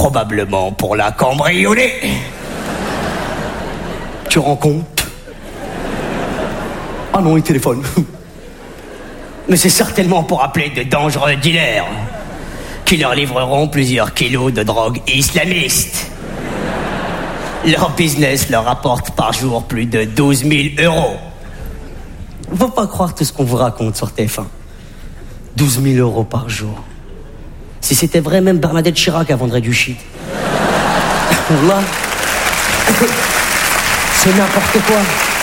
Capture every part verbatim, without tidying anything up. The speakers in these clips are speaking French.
Probablement pour la cambrioler. Tu rends compte? Ah non, il téléphone. Mais c'est certainement pour appeler de dangereux dealers qui leur livreront plusieurs kilos de drogue islamiste. Leur business leur rapporte par jour plus de douze mille euros. Faut pas croire tout ce qu'on vous raconte sur T F un. douze mille euros par jour. Si c'était vrai, même Bernadette Chirac elle vendrait du shit. Là, c'est n'importe quoi.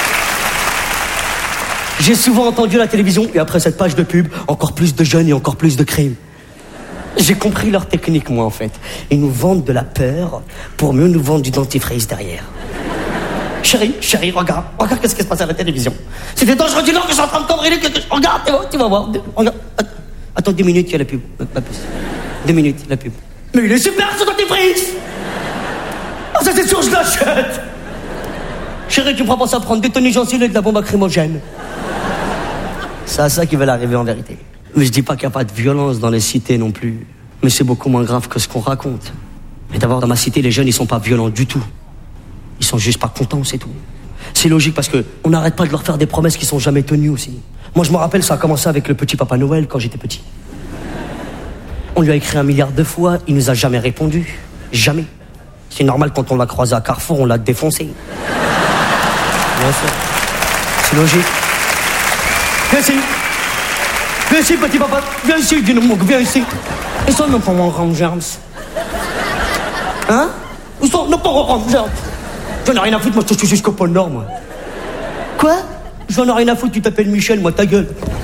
J'ai souvent entendu à la télévision, et après cette page de pub, encore plus de jeunes et encore plus de crimes. J'ai compris leur technique, moi, en fait. Ils nous vendent de la peur pour mieux nous vendre du dentifrice derrière. Chérie, chérie, regarde, regarde qu'est-ce qui se passe à la télévision. C'est des dangereux du Nord que je suis en train de cambrioler. Regarde, tu vas, tu vas voir. Regarde. Attends, deux minutes, il y a la pub. Pas plus. Deux minutes, la pub. Mais il est super, ce dentifrice. Ah, ça c'est sûr, je l'achète. Chérie, tu me feras penser à prendre des tonnes gencives et de la bombe lacrymogène. C'est à ça qu'ils veulent arriver en vérité. Mais je dis pas qu'il n'y a pas de violence dans les cités non plus. Mais c'est beaucoup moins grave que ce qu'on raconte. Et d'abord, dans ma cité, les jeunes, ils sont pas violents du tout. Ils sont juste pas contents, c'est tout. C'est logique parce que on n'arrête pas de leur faire des promesses qui sont jamais tenues aussi. Moi, je me rappelle, ça a commencé avec le petit Papa Noël quand j'étais petit. On lui a écrit un milliard de fois, il nous a jamais répondu. Jamais. C'est normal, quand on l'a croisé à Carrefour, on l'a défoncé. Bien sûr. C'est logique. Viens ici. Viens ici, petit papa. Viens ici, dis-nous, viens ici. Ils sont nos parents Rangers. Hein? Ils sont nos parents Rangers. J'en ai rien à foutre, moi je suis jusqu'au pôle Nord, moi. Quoi? J'en ai rien à foutre, tu t'appelles Michel, moi ta gueule.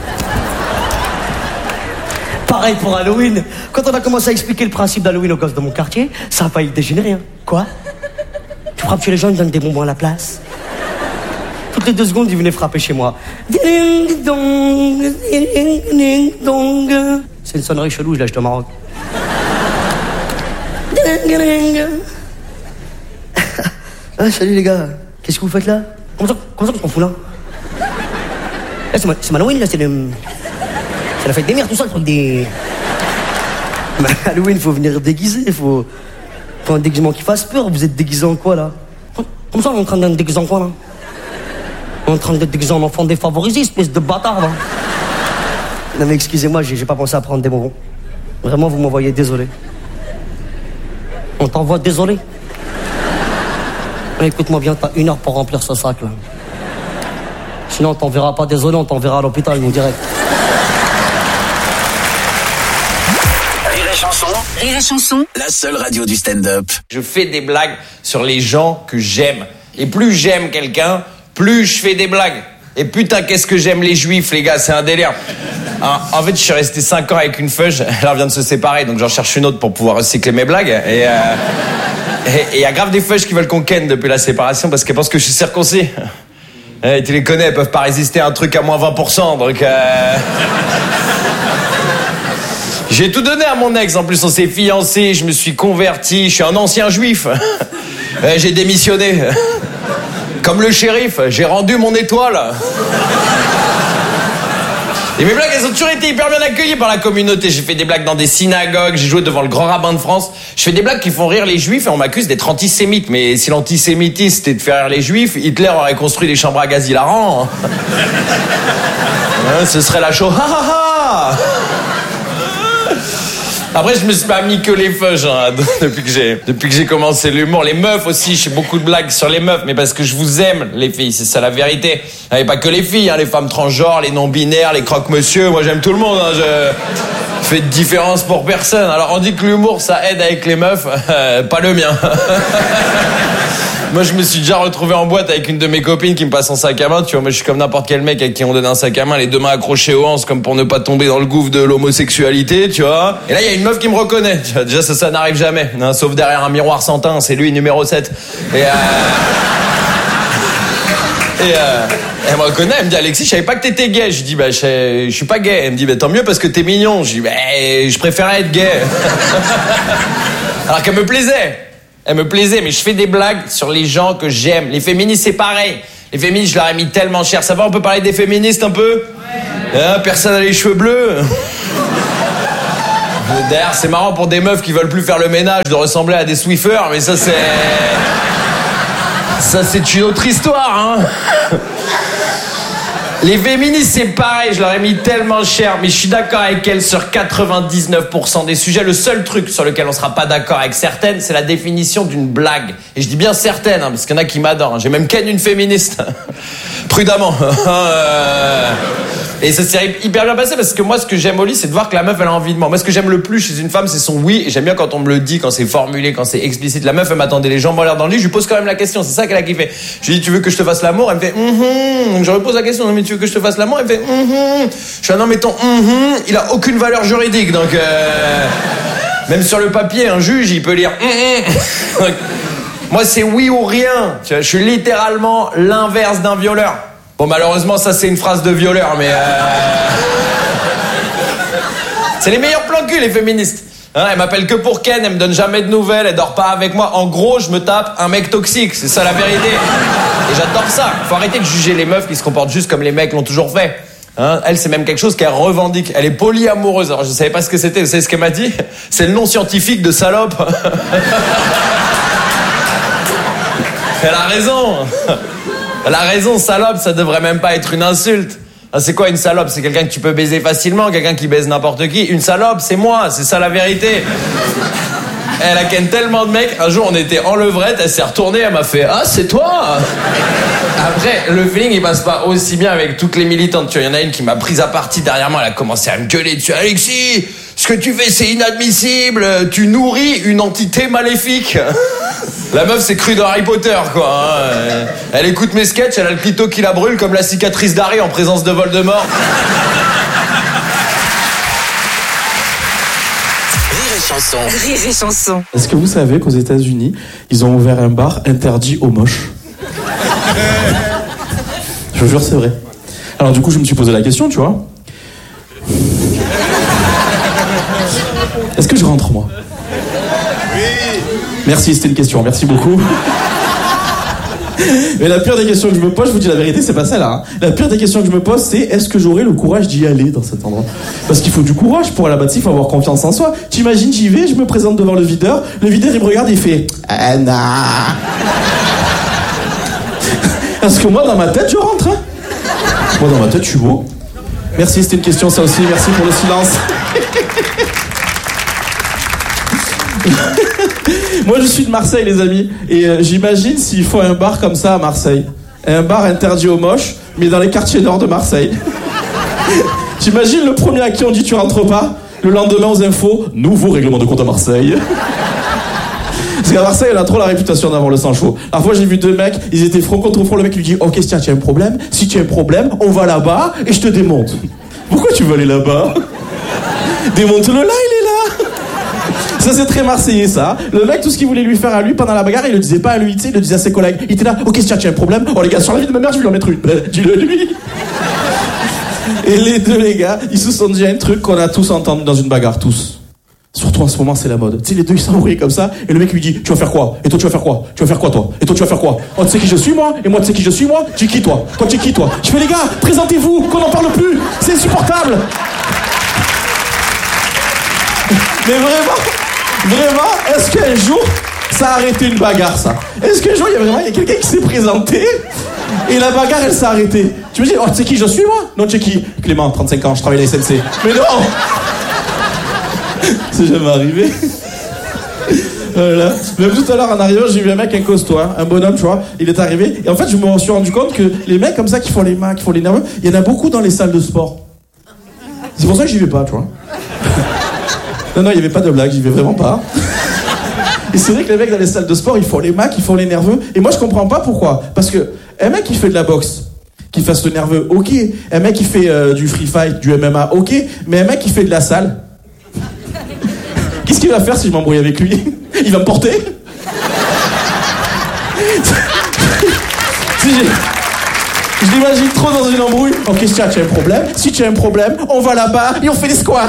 Pareil pour Halloween. Quand on a commencé à expliquer le principe d'Halloween aux gosses de mon quartier, ça a failli dégénérer, hein. Quoi? Tu frappes chez les gens, ils donnent des bonbons à la place. Toutes les deux secondes, ils venaient frapper chez moi. Ding dong, ding ding dong. C'est une sonnerie chelou, je l'achète au Maroc. Ding ding. Ah, salut les gars. Qu'est-ce que vous faites là? Comment ça, comment ça qu'on fout là? Là, c'est, ma, c'est Halloween, là, c'est le... C'est la fête des mères, tout ça, le truc des... Mais Halloween, faut venir déguiser, faut... Faut un déguisement qui fasse peur. Vous êtes déguisé en quoi, là? Comment ça, on est en train d'être déguisé en quoi, là? On est en train d'être déguisé en enfant défavorisé, espèce de bâtard, là. Non mais excusez-moi, j'ai, j'ai pas pensé à prendre des bonbons. Vraiment, vous m'envoyez désolé. On t'envoie désolé. Écoute-moi bien, t'as une heure pour remplir ce sac, là. Sinon, on t'enverra pas désolé, on t'enverra à l'hôpital, nous, direct. Rire et chanson. Rire et chanson. La seule radio du stand-up. Je fais des blagues sur les gens que j'aime. Et plus j'aime quelqu'un, plus je fais des blagues. Et putain, qu'est-ce que j'aime les juifs, les gars, c'est un délire. Hein, en fait, je suis resté cinq ans avec une feuge, elle vient de se séparer, donc j'en cherche une autre pour pouvoir recycler mes blagues. Et euh, il y a grave des feuges qui veulent qu'on ken depuis la séparation parce qu'elles pensent que je suis circoncis. Et tu les connais, elles peuvent pas résister à un truc à moins vingt pour cent, donc... Euh... J'ai tout donné à mon ex, en plus on s'est fiancés, je me suis converti, je suis un ancien juif. J'ai démissionné. Comme le shérif, j'ai rendu mon étoile. Et mes blagues, elles ont toujours été hyper bien accueillies par la communauté. J'ai fait des blagues dans des synagogues, j'ai joué devant le grand rabbin de France. Je fais des blagues qui font rire les juifs et on m'accuse d'être antisémite. Mais si l'antisémitisme c'était de faire rire les juifs, Hitler aurait construit des chambres à gaz hilarants. Hein, ce serait la show. Ha ha ha. Après, je me suis pas mis que les feuges hein, depuis que j'ai depuis que j'ai commencé l'humour. Les meufs aussi, je fais beaucoup de blagues sur les meufs, mais parce que je vous aime, les filles, c'est ça la vérité. Et pas que les filles, hein, les femmes transgenres, les non-binaires, les croque-monsieur. Moi, j'aime tout le monde. Hein, je fais de différence pour personne. Alors, on dit que l'humour, ça aide avec les meufs. Euh, pas le mien. Moi, je me suis déjà retrouvé en boîte avec une de mes copines qui me passe son sac à main. Tu vois, moi, je suis comme n'importe quel mec à qui on donne un sac à main, les deux mains accrochées aux hanches, comme pour ne pas tomber dans le gouffre de l'homosexualité, tu vois. Et là, il y a une meuf qui me reconnaît. Tu vois, déjà, ça, ça n'arrive jamais. Hein, sauf derrière un miroir sans teint, c'est lui, numéro sept. Et, euh... Et euh... elle me reconnaît, elle me dit, Alexis, je savais pas que t'étais gay. Je dis, bah, je, je suis pas gay. Elle me dit, bah, tant mieux parce que t'es mignon. Je dis, bah, je préférais être gay. Alors qu'elle me plaisait. Elle me plaisait, mais je fais des blagues sur les gens que j'aime. Les féministes, c'est pareil. Les féministes, je leur ai mis tellement cher. Ça va, on peut parler des féministes un peu? Ouais. Hein, personne n'a les cheveux bleus. D'ailleurs, c'est marrant pour des meufs qui veulent plus faire le ménage de ressembler à des Swiffers, mais ça c'est... Ça c'est une autre histoire, hein. Les féministes, c'est pareil, je leur ai mis tellement cher, mais je suis d'accord avec elles sur quatre-vingt-dix-neuf pour cent des sujets. Le seul truc sur lequel on sera pas d'accord avec certaines, c'est la définition d'une blague. Et je dis bien certaines, hein, parce qu'il y en a qui m'adorent. Hein. J'ai même ken une féministe. Prudemment. euh... Et ça s'est hyper bien passé, parce que moi, ce que j'aime au lit, c'est de voir que la meuf, elle a envie de moi. Moi, ce que j'aime le plus chez une femme, c'est son oui. Et j'aime bien quand on me le dit, quand c'est formulé, quand c'est explicite. La meuf, elle m'attendait les jambes en l'air dans le lit. Je lui pose quand même la question. C'est ça qu'elle a kiffé. Je lui dis, tu veux que je te fasse l'amour? Elle me fait, mm-hmm. Donc je repose la question. Mais tu veux que je te fasse l'amour? Elle me fait, mm-hmm. Je fais, non, mais ton mm-hmm, il a aucune valeur juridique. Donc, euh... même sur le papier, un juge, il peut lire, mm-hmm. Donc, moi, c'est oui ou rien. Tu vois, je suis littéralement l'inverse d'un violeur. Bon, malheureusement, ça, c'est une phrase de violeur, mais... Euh... C'est les meilleurs plans cul, les féministes. Hein, elles m'appellent que pour ken, elles me donnent jamais de nouvelles, elles dorment pas avec moi. En gros, je me tape un mec toxique, c'est ça la vérité. Et j'adore ça. Faut arrêter de juger les meufs qui se comportent juste comme les mecs l'ont toujours fait. Hein, elle, c'est même quelque chose qu'elle revendique. Elle est polyamoureuse. Alors, je savais pas ce que c'était. Vous savez ce qu'elle m'a dit? C'est le nom scientifique de salope. Elle a raison. Elle a raison, salope, ça devrait même pas être une insulte. Ah, c'est quoi une salope? C'est quelqu'un que tu peux baiser facilement, quelqu'un qui baise n'importe qui. Une salope, c'est moi, c'est ça la vérité. Elle a ken tellement de mecs. Un jour, on était en levrette, elle s'est retournée, elle m'a fait « Ah, c'est toi !» Après, le feeling, il passe pas aussi bien avec toutes les militantes. Tu vois, il y en a une qui m'a prise à partie derrière moi, elle a commencé à me gueuler dessus. « Alexis, ce que tu fais, c'est inadmissible. Tu nourris une entité maléfique. » La meuf s'est crue dans Harry Potter, quoi. Hein. Elle écoute mes sketchs, elle a le clito qui la brûle comme la cicatrice d'Harry en présence de Voldemort. Rire et chanson. Rire et chanson. Est-ce que vous savez qu'aux États-Unis, ils ont ouvert un bar interdit aux moches? Je vous jure, c'est vrai. Alors du coup, je me suis posé la question, tu vois. Est-ce que je rentre, moi? Merci, c'était une question, merci beaucoup. Mais la pire des questions que je me pose, je vous dis la vérité, c'est pas celle-là. Hein. La pire des questions que je me pose, c'est est-ce que j'aurai le courage d'y aller dans cet endroit? Parce qu'il faut du courage pour aller là-bas, il faut avoir confiance en soi. T'imagines, j'y vais, je me présente devant le videur, le videur il me regarde et il fait ah non. Parce que moi dans ma tête, je rentre. Hein. Moi dans ma tête, je suis beau. Merci, c'était une question ça aussi, merci pour le silence. Moi je suis de Marseille les amis et euh, j'imagine s'il faut un bar comme ça à Marseille, un bar interdit aux moches mais dans les quartiers nord de Marseille. J'imagine le premier à qui on dit tu rentres pas, le lendemain aux infos, nouveau règlement de compte à Marseille. Parce qu'à Marseille elle a trop la réputation d'avoir le sang chaud. La fois j'ai vu deux mecs, ils étaient front contre front, le mec lui dit ok tiens tu as un problème, si tu as un problème on va là-bas et je te démonte. Pourquoi tu veux aller là-bas? Démonte-le là, il est là. Ça c'est très marseillais ça. Le mec tout ce qu'il voulait lui faire à lui pendant la bagarre il le disait pas à lui, tu sais, il le disait à ses collègues. Il était là, ok tiens tu as un problème, oh les gars sur la vie de ma mère je vais lui en mettre une. Ben, dis-le lui. Et les deux les gars ils se sont dit un truc qu'on a tous entendu dans une bagarre, tous. Surtout en ce moment c'est la mode. Tu sais les deux ils s'embrouillent comme ça et le mec lui dit tu vas faire quoi? Et toi tu vas faire quoi? Tu vas faire quoi toi? Et toi tu vas faire quoi? Oh tu sais qui je suis moi? Et moi tu sais qui je suis moi? Tu es qui toi? Toi tu es qui toi? Je fais les gars présentez-vous qu'on n'en parle plus, c'est insupportable. Mais vraiment, vraiment, est-ce qu'un jour, ça a arrêté une bagarre, ça? Est-ce qu'un jour, il y a vraiment il y a quelqu'un qui s'est présenté et la bagarre, elle s'est arrêtée? Tu me dis, oh, tu sais qui je suis, moi? Non, tu sais qui? Clément, trente-cinq ans, je travaille à la S N C. Mais non! C'est jamais arrivé. Voilà. Même tout à l'heure, en arrivant, j'ai vu un mec, un costaud, hein, un bonhomme, tu vois, il est arrivé. Et en fait, je me suis rendu compte que les mecs comme ça, qui font les mains, qui font les nerveux, il y en a beaucoup dans les salles de sport. C'est pour ça que j'y vais pas, tu vois. Non, non, il n'y avait pas de blague, j'y vais vraiment pas. Et c'est vrai que les mecs dans les salles de sport, ils font les macs, ils font les nerveux. Et moi, je comprends pas pourquoi. Parce que un mec qui fait de la boxe, qui fasse le nerveux, ok. Un mec qui fait euh, du free fight, du M M A, ok. Mais un mec qui fait de la salle, qu'est-ce qu'il va faire si je m'embrouille avec lui? Il va me porter? Si j'ai... Je l'imagine trop dans une embrouille. Ok, si tu as un problème, si tu as un problème, on va là-bas et on fait des squats.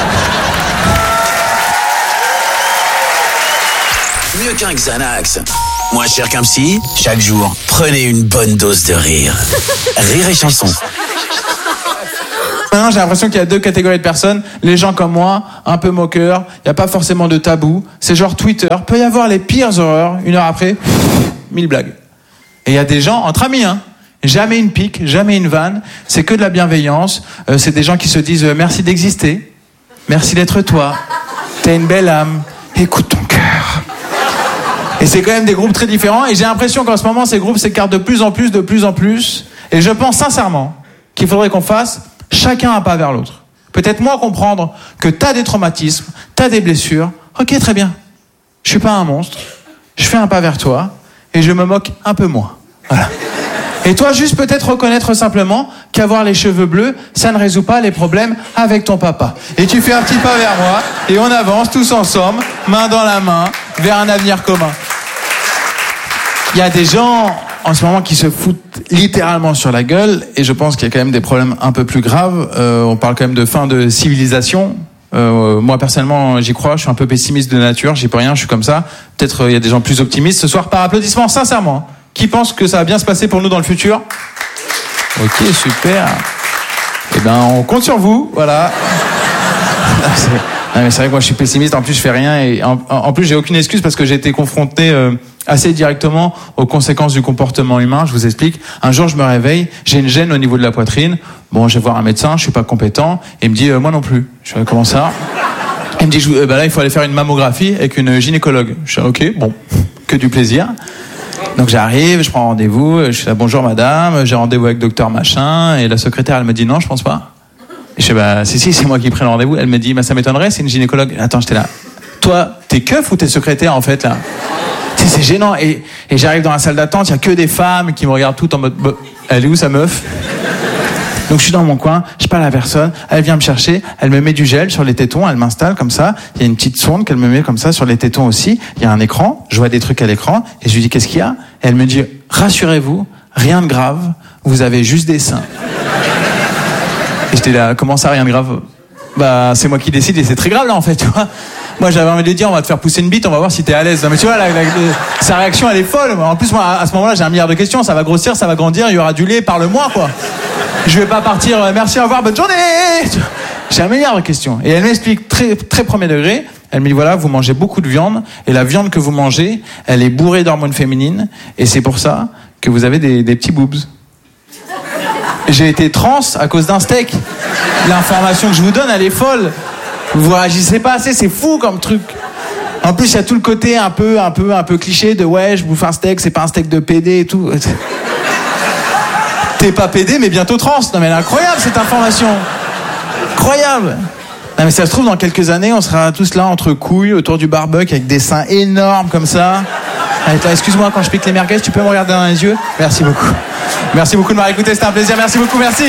Mieux qu'un Xanax. Moins cher qu'un psy, chaque jour, prenez une bonne dose de rire. Rire et chanson. Maintenant, j'ai l'impression qu'il y a deux catégories de personnes. Les gens comme moi, un peu moqueurs, il n'y a pas forcément de tabou. C'est genre Twitter. Peut y avoir les pires horreurs. Une heure après, mille blagues. Et il y a des gens, entre amis, hein. Jamais une pique, jamais une vanne. C'est que de la bienveillance. Euh, c'est des gens qui se disent euh, merci d'exister. Merci d'être toi. T'as une belle âme. Écoute ton cœur. Et c'est quand même des groupes très différents. Et j'ai l'impression qu'en ce moment, ces groupes s'écartent de plus en plus, de plus en plus. Et je pense sincèrement qu'il faudrait qu'on fasse chacun un pas vers l'autre. Peut-être moi comprendre que t'as des traumatismes, t'as des blessures. Ok, très bien. Je suis pas un monstre. Je fais un pas vers toi et je me moque un peu moins. Voilà. Et toi, juste peut-être reconnaître simplement qu'avoir les cheveux bleus, ça ne résout pas les problèmes avec ton papa. Et tu fais un petit pas vers moi et on avance tous ensemble, main dans la main, vers un avenir commun. Il y a des gens en ce moment qui se foutent littéralement sur la gueule et je pense qu'il y a quand même des problèmes un peu plus graves. Euh, on parle quand même de fin de civilisation. Euh, moi personnellement j'y crois, je suis un peu pessimiste de nature, j'y peux rien, je suis comme ça. Peut-être il euh, y a des gens plus optimistes ce soir par applaudissement, sincèrement. Qui pensent que ça va bien se passer pour nous dans le futur? Ok, super. Eh ben on compte sur vous, voilà. Non mais c'est vrai que moi je suis pessimiste, en plus je fais rien et en, en plus j'ai aucune excuse parce que j'ai été confronté euh, assez directement aux conséquences du comportement humain. Je vous explique. Un jour je me réveille, j'ai une gêne au niveau de la poitrine. Bon, je vais voir un médecin, je suis pas compétent et il me dit euh, moi non plus. Je fais comment ça? Il me dit euh, bah là il faut aller faire une mammographie avec une gynécologue. Je fais ok, bon, que du plaisir. Donc j'arrive, je prends rendez-vous, je suis là bonjour madame, j'ai rendez-vous avec docteur machin et la secrétaire elle me dit non je pense pas. Et je fais bah si si c'est moi qui prends le rendez-vous. Elle me dit bah ça m'étonnerait, c'est une gynécologue. Attends, j'étais là. Toi t'es keuf ou t'es secrétaire en fait là? Tu sais, c'est gênant et, et j'arrive dans la salle d'attente, il y a que des femmes qui me regardent toutes en mode bah, elle est où sa meuf? Donc je suis dans mon coin, je parle à la personne, elle vient me chercher, elle me met du gel sur les tétons, elle m'installe comme ça, il y a une petite sonde qu'elle me met comme ça sur les tétons aussi, il y a un écran, je vois des trucs à l'écran, et je lui dis qu'est-ce qu'il y a? Et elle me dit rassurez-vous, rien de grave, vous avez juste des seins. Et j'étais là, comment ça rien de grave? Bah c'est moi qui décide et c'est très grave là en fait, tu vois. Moi j'avais envie de lui dire on va te faire pousser une bite, on va voir si t'es à l'aise. Non, mais tu vois, la, la, la, sa réaction elle est folle. En plus moi à ce moment-là j'ai un milliard de questions, ça va grossir, ça va grandir, il y aura du lait, parle-moi quoi. Je vais pas partir, merci, au revoir, bonne journée. J'ai un milliard de questions. Et elle m'explique très, très premier degré. Elle me dit voilà, vous mangez beaucoup de viande et la viande que vous mangez, elle est bourrée d'hormones féminines et c'est pour ça que vous avez des, des petits boobs. J'ai été trans à cause d'un steak. L'information que je vous donne, elle est folle. Vous réagissez pas assez, c'est fou comme truc. En plus, il y a tout le côté un peu, un peu, un peu cliché de ouais, je bouffe un steak, c'est pas un steak de pédé et tout. T'es pas pédé, mais bientôt trans. Non mais elle est incroyable cette information. Incroyable. Non mais ça se trouve dans quelques années, on sera tous là entre couilles autour du barbecue avec des seins énormes comme ça. Allez, toi, excuse-moi quand je pique les merguez, tu peux me regarder dans les yeux? Merci beaucoup. Merci beaucoup de m'avoir écouté, c'était un plaisir. Merci beaucoup, merci.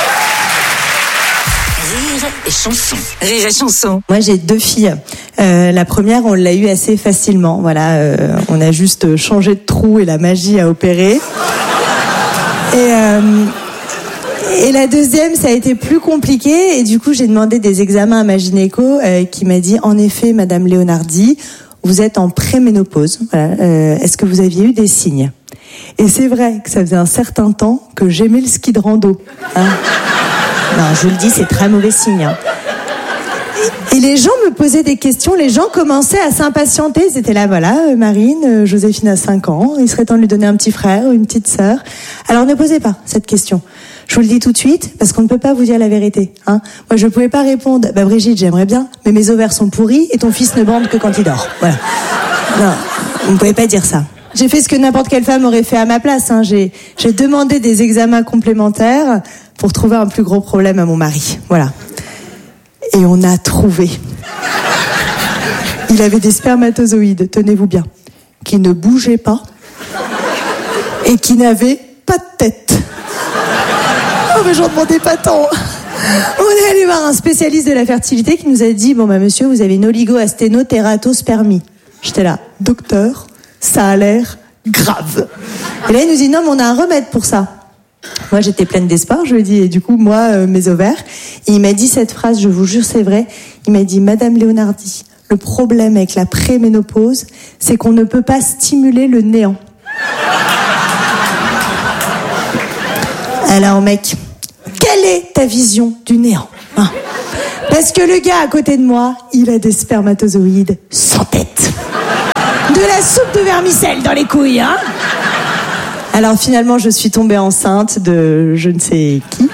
Rire et chanson. Rire et chanson. Moi, j'ai deux filles. Euh, la première, on l'a eue assez facilement. Voilà, euh, on a juste changé de trou et la magie a opéré. Et, euh, et la deuxième, ça a été plus compliqué. Et du coup, j'ai demandé des examens à ma gynéco euh, qui m'a dit, en effet, Madame Leonardi, vous êtes en préménopause. Voilà, euh, est-ce que vous aviez eu des signes? Et c'est vrai que ça faisait un certain temps que j'aimais le ski de rando. Hein. Non, je vous le dis, c'est très mauvais signe. Hein. Et les gens me posaient des questions, les gens commençaient à s'impatienter. Ils étaient là, voilà, euh, Marine, euh, Joséphine a cinq ans, il serait temps de lui donner un petit frère ou une petite sœur. Alors ne posez pas cette question. Je vous le dis tout de suite, parce qu'on ne peut pas vous dire la vérité. Hein. Moi, je ne pouvais pas répondre, bah Brigitte, j'aimerais bien, mais mes ovaires sont pourris et ton fils ne bande que quand il dort. Voilà. Non, vous ne pouvez pas dire ça. J'ai fait ce que n'importe quelle femme aurait fait à ma place. Hein. J'ai, j'ai demandé des examens complémentaires pour trouver un plus gros problème à mon mari. Voilà. Et on a trouvé. Il avait des spermatozoïdes, tenez-vous bien, qui ne bougeaient pas et qui n'avaient pas de tête. Oh mais j'en demandais pas tant. On est allé voir un spécialiste de la fertilité qui nous a dit, bon bah monsieur, vous avez une oligo-asténotératospermie. J'étais là, docteur, ça a l'air grave. Et là il nous dit, non mais on a un remède pour ça. Moi, j'étais pleine d'espoir. Je lui ai dit, et du coup, moi, euh, mes ovaires. Et il m'a dit cette phrase, je vous jure, c'est vrai. Il m'a dit, Madame Leonardi, le problème avec la préménopause, c'est qu'on ne peut pas stimuler le néant. Alors, mec, quelle est ta vision du néant, hein? Parce que le gars à côté de moi, il a des spermatozoïdes sans tête. De la soupe de vermicelle dans les couilles, hein? Alors finalement, je suis tombée enceinte de je ne sais qui.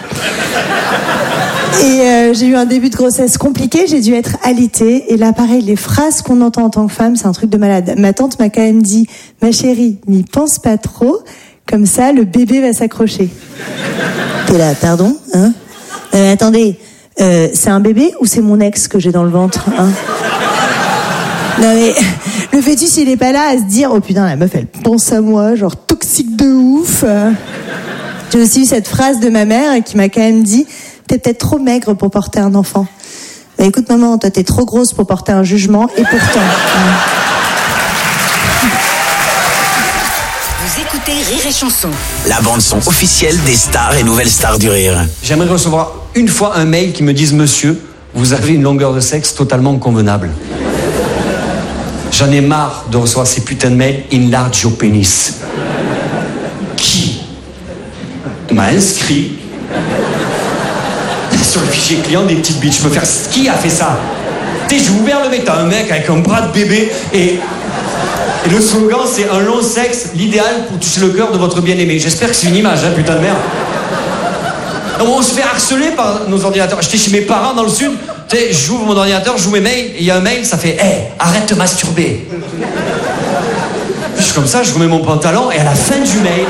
Et euh, j'ai eu un début de grossesse compliqué, j'ai dû être allaitée. Et là, pareil, les phrases qu'on entend en tant que femme, c'est un truc de malade. Ma tante m'a quand même dit, ma chérie, n'y pense pas trop, comme ça, le bébé va s'accrocher. T'es là, pardon, hein? euh, Attendez, euh, c'est un bébé ou c'est mon ex que j'ai dans le ventre, hein? Non mais, le fœtus, il est pas là à se dire, oh putain, la meuf, elle pense à moi, genre toxique de ouf. J'ai aussi eu cette phrase de ma mère qui m'a quand même dit, t'es peut-être trop maigre pour porter un enfant. Bah écoute maman, toi t'es trop grosse pour porter un jugement, et pourtant... Hein. Vous écoutez Rire et Chanson, la bande-son officielle des stars et nouvelles stars du rire. J'aimerais recevoir une fois un mail qui me dise « Monsieur, vous avez une longueur de sexe totalement convenable. » J'en ai marre de recevoir ces putains de mails « Enlarge your penis ». Qui m'a inscrit sur le fichier client des petites bites? Je peux faire... Qui a fait ça? Tu sais, j'ai ouvert le mec, t'as un mec avec un bras de bébé et... Et le slogan, c'est un long sexe, l'idéal pour toucher le cœur de votre bien-aimé. J'espère que c'est une image, hein, putain de merde. On se fait harceler par nos ordinateurs. J'étais chez mes parents dans le sud, tu sais, j'ouvre mon ordinateur, j'ouvre mes mails, et il y a un mail, ça fait « Hey, arrête de masturber !» Je suis comme ça, je remets mon pantalon, et à la fin du mail...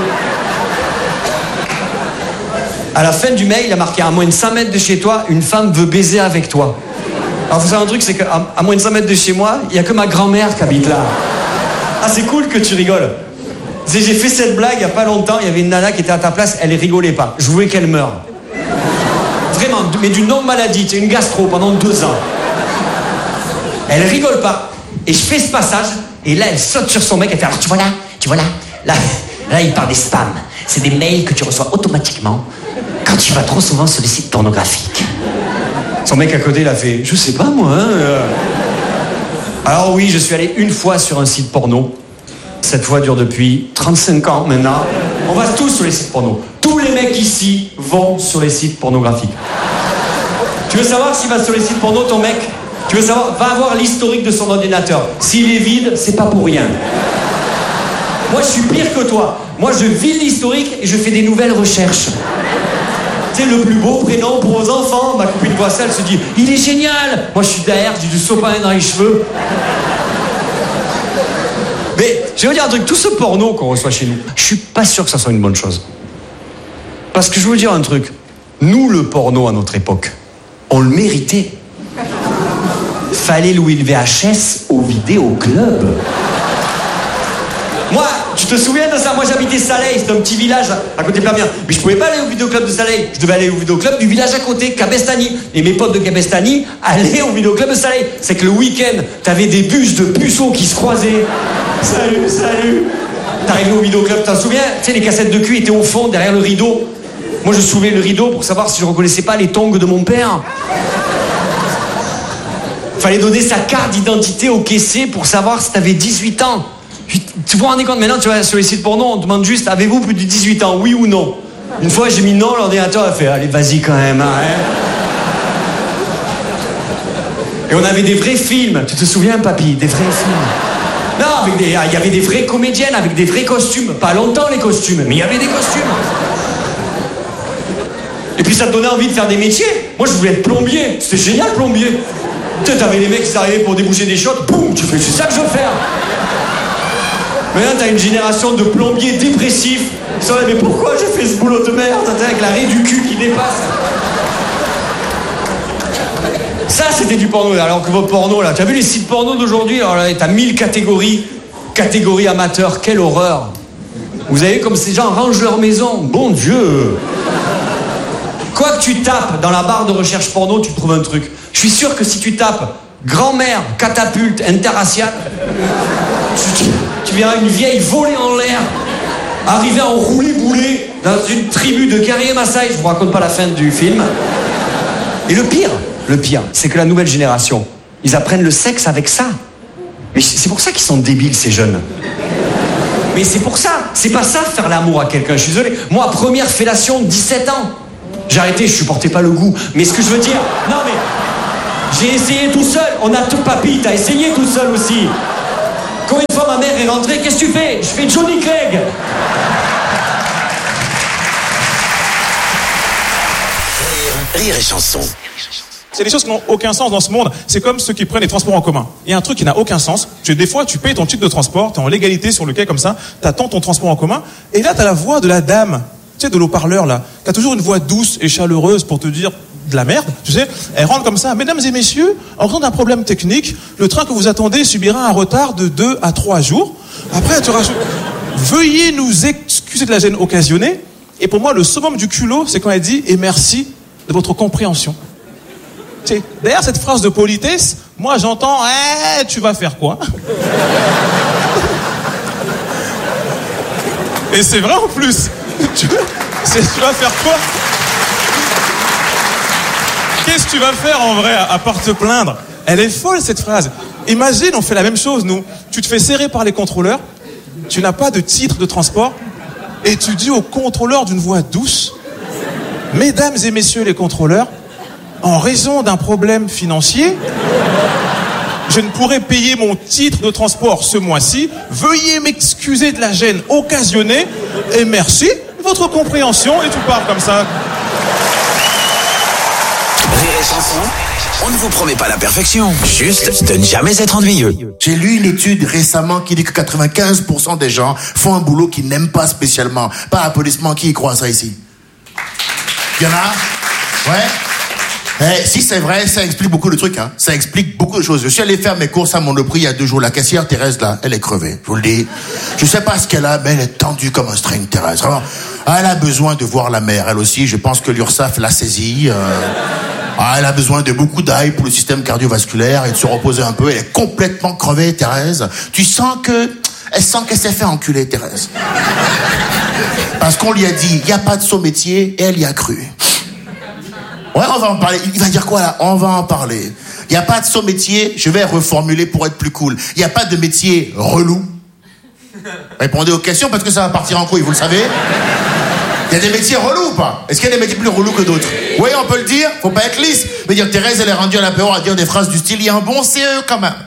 À la fin du mail, il y a marqué « À moins de cent mètres de chez toi, une femme veut baiser avec toi. » Alors, vous savez un truc, c'est qu'à à moins de cent mètres de chez moi, il n'y a que ma grand-mère qui habite là. Ah, c'est cool que tu rigoles. J'ai fait cette blague il n'y a pas longtemps, il y avait une nana qui était à ta place, elle rigolait pas. Je voulais qu'elle meure. Vraiment, mais d'une longue maladie, c'est une gastro pendant deux ans. Elle rigole pas. Et je fais ce passage, et là, elle saute sur son mec, elle fait « Alors, tu vois là, tu vois là, là, là, il parle des spams. C'est des mails que tu reçois automatiquement quand tu vas trop souvent sur les sites pornographiques. » Son mec à côté, il a fait « Je sais pas, moi, hein. » Alors oui, je suis allé une fois sur un site porno. Cette fois dure depuis trente-cinq ans maintenant. On va tous sur les sites porno. Tous les mecs ici vont sur les sites pornographiques. Tu veux savoir s'il va sur les sites porno, ton mec? Tu veux savoir? Va voir l'historique de son ordinateur. S'il est vide, c'est pas pour rien. Moi, je suis pire que toi. Moi, je vide l'historique et je fais des nouvelles recherches. C'est le plus beau prénom pour vos enfants. Ma copine voit ça, elle se dit « Il est génial !» Moi, je suis derrière, j'ai du sopalin dans les cheveux. Mais, je vais vous dire un truc, tout ce porno qu'on reçoit chez nous, je suis pas sûr que ça soit une bonne chose. Parce que je vais vous dire un truc. Nous, le porno, à notre époque, on le méritait. Fallait louer le V H S au vidéoclub. Moi, tu te souviens de ça? Moi, j'habitais Saleil, c'était un petit village à côté de Permien. Mais je pouvais pas aller au vidéoclub de Saleil. Je devais aller au vidéoclub du village à côté, Cabestany. Et mes potes de Cabestany allaient au vidéoclub de Saleil. C'est que le week-end, t'avais des bus de puceaux qui se croisaient. Salut, salut. T'arrivais au vidéoclub, t'en souviens? Tu sais, les cassettes de cul étaient au fond, derrière le rideau. Moi, je soulevais le rideau pour savoir si je reconnaissais pas les tongs de mon père. Fallait donner sa carte d'identité au caissier pour savoir si t'avais dix-huit ans. Tu vous rendez compte, maintenant, tu vas sur les sites porno, on te demande juste, avez-vous plus de dix-huit ans, oui ou non? Une fois, j'ai mis non, l'ordinateur a fait, allez, vas-y quand même, hein. Et on avait des vrais films, tu te souviens, papy? Des vrais films. Non, avec des, il y avait des vraies comédiennes, avec des vrais costumes. Pas longtemps, les costumes, mais il y avait des costumes. Et puis ça te donnait envie de faire des métiers. Moi, je voulais être plombier. C'était génial, plombier. Tu sais, t'avais les mecs qui arrivaient pour déboucher des chiottes, boum, tu fais, c'est ça que je veux faire. Maintenant, t'as une génération de plombiers dépressifs. Ils sont là, mais pourquoi j'ai fait ce boulot de merde? Avec la raie du cul qui dépasse. Ça, c'était du porno. Alors que votre porno, là, t'as vu les sites porno d'aujourd'hui? Alors là, t'as mille catégories. Catégorie amateur, quelle horreur. Vous avez comme ces gens rangent leur maison. Bon Dieu. Quoi que tu tapes dans la barre de recherche porno, tu trouves un truc. Je suis sûr que si tu tapes grand-mère, catapulte, interracial, tu, tu verras une vieille volée en l'air, arriver en roulé-boulé dans une tribu de guerriers Maasai. Je vous raconte pas la fin du film. Et le pire, le pire, c'est que la nouvelle génération, ils apprennent le sexe avec ça. Mais c'est pour ça qu'ils sont débiles, ces jeunes. Mais c'est pour ça. C'est pas ça, faire l'amour à quelqu'un. Je suis désolé. Moi, première fellation, dix-sept ans. J'ai arrêté, je supportais pas le goût. Mais ce que je veux dire... Non mais... J'ai essayé tout seul. On a tout... Papy, t'as essayé tout seul aussi. Quand une fois ma mère est rentrée, qu'est-ce que tu fais? Je fais Johnny Clegg. Rire et chanson. C'est des choses qui n'ont aucun sens dans ce monde. C'est comme ceux qui prennent les transports en commun. Il y a un truc qui n'a aucun sens. Tu, des fois, tu payes ton titre de transport, t'es en légalité sur le quai comme ça, t'attends ton transport en commun, et là, t'as la voix de la dame, tu sais, de l'eau-parleur, là, qui a toujours une voix douce et chaleureuse pour te dire de la merde, tu sais. Elle rentre comme ça. Mesdames et messieurs, en raison d'un problème technique, le train que vous attendez subira un retard de deux à trois jours. Après, tu rajoutes, veuillez nous excuser de la gêne occasionnée. Et pour moi, le summum du culot, c'est quand elle dit, et merci de votre compréhension. Tu sais, derrière cette phrase de politesse, moi j'entends, eh, tu vas faire quoi? Et c'est vrai en plus. Tu, c'est, tu vas faire quoi? Qu'est-ce que tu vas faire en vrai, à part te plaindre? Elle est folle cette phrase. Imagine, on fait la même chose nous. Tu te fais serrer par les contrôleurs, tu n'as pas de titre de transport, et tu dis au contrôleur d'une voix douce, mesdames et messieurs les contrôleurs, en raison d'un problème financier, je ne pourrai payer mon titre de transport ce mois-ci. Veuillez m'excuser de la gêne occasionnée et merci de votre compréhension. Et tu parles comme ça. Rire et chanson, on ne vous promet pas la perfection, juste de ne jamais être ennuyeux. J'ai lu une étude récemment qui dit que quatre-vingt-quinze pour cent des gens font un boulot qu'ils n'aiment pas spécialement. Pas applaudissements, qui y croit ça ici? Il y en a? Ouais? Eh, si c'est vrai, ça explique beaucoup de trucs, hein. Ça explique beaucoup de choses. Je suis allé faire mes courses à Monoprix il y a deux jours. La caissière Thérèse, là, elle est crevée. Je vous le dis. Je sais pas ce qu'elle a, mais elle est tendue comme un string, Thérèse. Vraiment. Elle a besoin de voir la mer. Elle aussi, je pense que l'URSSAF l'a saisie. Euh... Ah, elle a besoin de beaucoup d'ail pour le système cardiovasculaire et de se reposer un peu. Elle est complètement crevée, Thérèse. Tu sens que... Elle sent qu'elle s'est fait enculer, Thérèse. Parce qu'on lui a dit, il n'y a pas de saut métier, et elle y a cru. Ouais, on va en parler. Il va dire quoi là? On va en parler. Il n'y a pas de saut métier, je vais reformuler pour être plus cool. Il n'y a pas de métier relou. Répondez aux questions parce que ça va partir en couille, vous le savez. Il y a des métiers relous ou pas? Est-ce qu'il y a des métiers plus relous que d'autres? Oui, on peut le dire, faut pas être lisse. Mais dire Thérèse, elle est rendue à l'apéro à dire des phrases du style, il y a un bon C E quand même.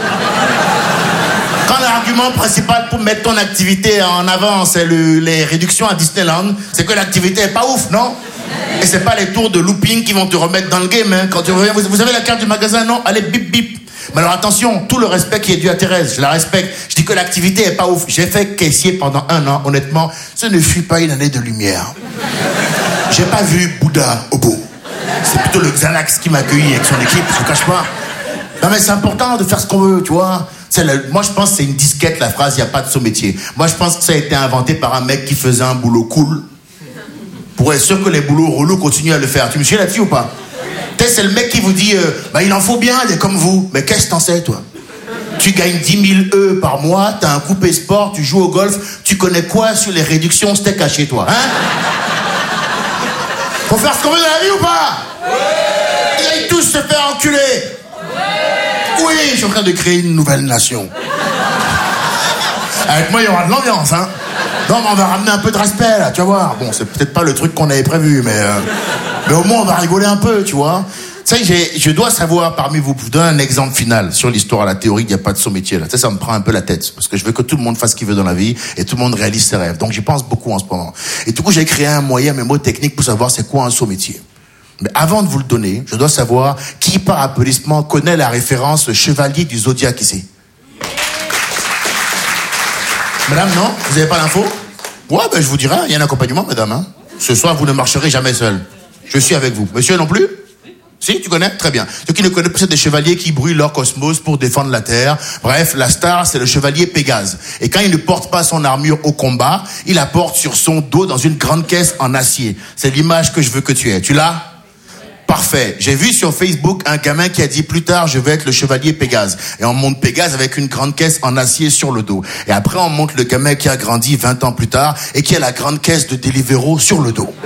Quand l'argument principal pour mettre ton activité en avant, c'est le, les réductions à Disneyland, c'est que l'activité est pas ouf, non? Et c'est pas les tours de looping qui vont te remettre dans le game, hein. Quand tu reviens, vous, vous avez la carte du magasin, non? Allez, bip bip. Mais alors attention, tout le respect qui est dû à Thérèse, je la respecte. Je dis que l'activité est pas ouf. J'ai fait caissier pendant un an, honnêtement, ce ne fut pas une année de lumière. J'ai pas vu Bouddha au bout. C'est plutôt le Xanax qui m'a accueilli avec son équipe, je vous cache pas. Non mais c'est important de faire ce qu'on veut, tu vois. C'est le, moi je pense que c'est une disquette la phrase, il n'y a pas de saut métier. Moi je pense que ça a été inventé par un mec qui faisait un boulot cool pour être sûr que les boulots relous continuent à le faire. Tu me suis là-dessus ou pas? Peut-être c'est le mec qui vous dit euh, bah il en faut bien des comme vous. Mais qu'est-ce que t'en sais toi? Tu gagnes dix mille E par mois, t'as un coupé sport, tu joues au golf, tu connais quoi sur les réductions steak haché toi, hein? Faut faire ce qu'on veut dans la vie ou pas? Oui. Ils aillent tous se faire enculer. Oui. Oui, je suis en train de créer une nouvelle nation. Avec moi, il y aura de l'ambiance, hein. Non, mais on va ramener un peu de respect, là, tu vas voir. Bon, c'est peut-être pas le truc qu'on avait prévu, mais... Euh, mais au moins, on va rigoler un peu, tu vois. Tu sais, j'ai, je dois savoir, parmi vous, vous donner un exemple final sur l'histoire, la théorie, il n'y a pas de saut métier, là. Tu sais, ça me prend un peu la tête. Parce que je veux que tout le monde fasse ce qu'il veut dans la vie et tout le monde réalise ses rêves. Donc, j'y pense beaucoup en ce moment. Et du coup, j'ai créé un moyen, mes mots techniques pour savoir c'est quoi un saut métier. Mais avant de vous le donner, je dois savoir qui, par applaudissement, connaît la référence chevalier du zodiaque ici. Madame, non? Vous n'avez pas l'info? Ouais, ben je vous dirai, il y a un accompagnement, madame. Hein. Ce soir, vous ne marcherez jamais seul. Je suis avec vous. Monsieur non plus? Si, tu connais? Très bien. Ceux qui ne connaissent pas, c'est des chevaliers qui brûlent leur cosmos pour défendre la Terre. Bref, la star, c'est le chevalier Pégase. Et quand il ne porte pas son armure au combat, il la porte sur son dos dans une grande caisse en acier. C'est l'image que je veux que tu aies. Tu l'as? Parfait. J'ai vu sur Facebook un gamin qui a dit plus tard je vais être le chevalier Pégase. Et on monte Pégase avec une grande caisse en acier sur le dos. Et après on monte le gamin qui a grandi vingt ans plus tard et qui a la grande caisse de Deliveroo sur le dos.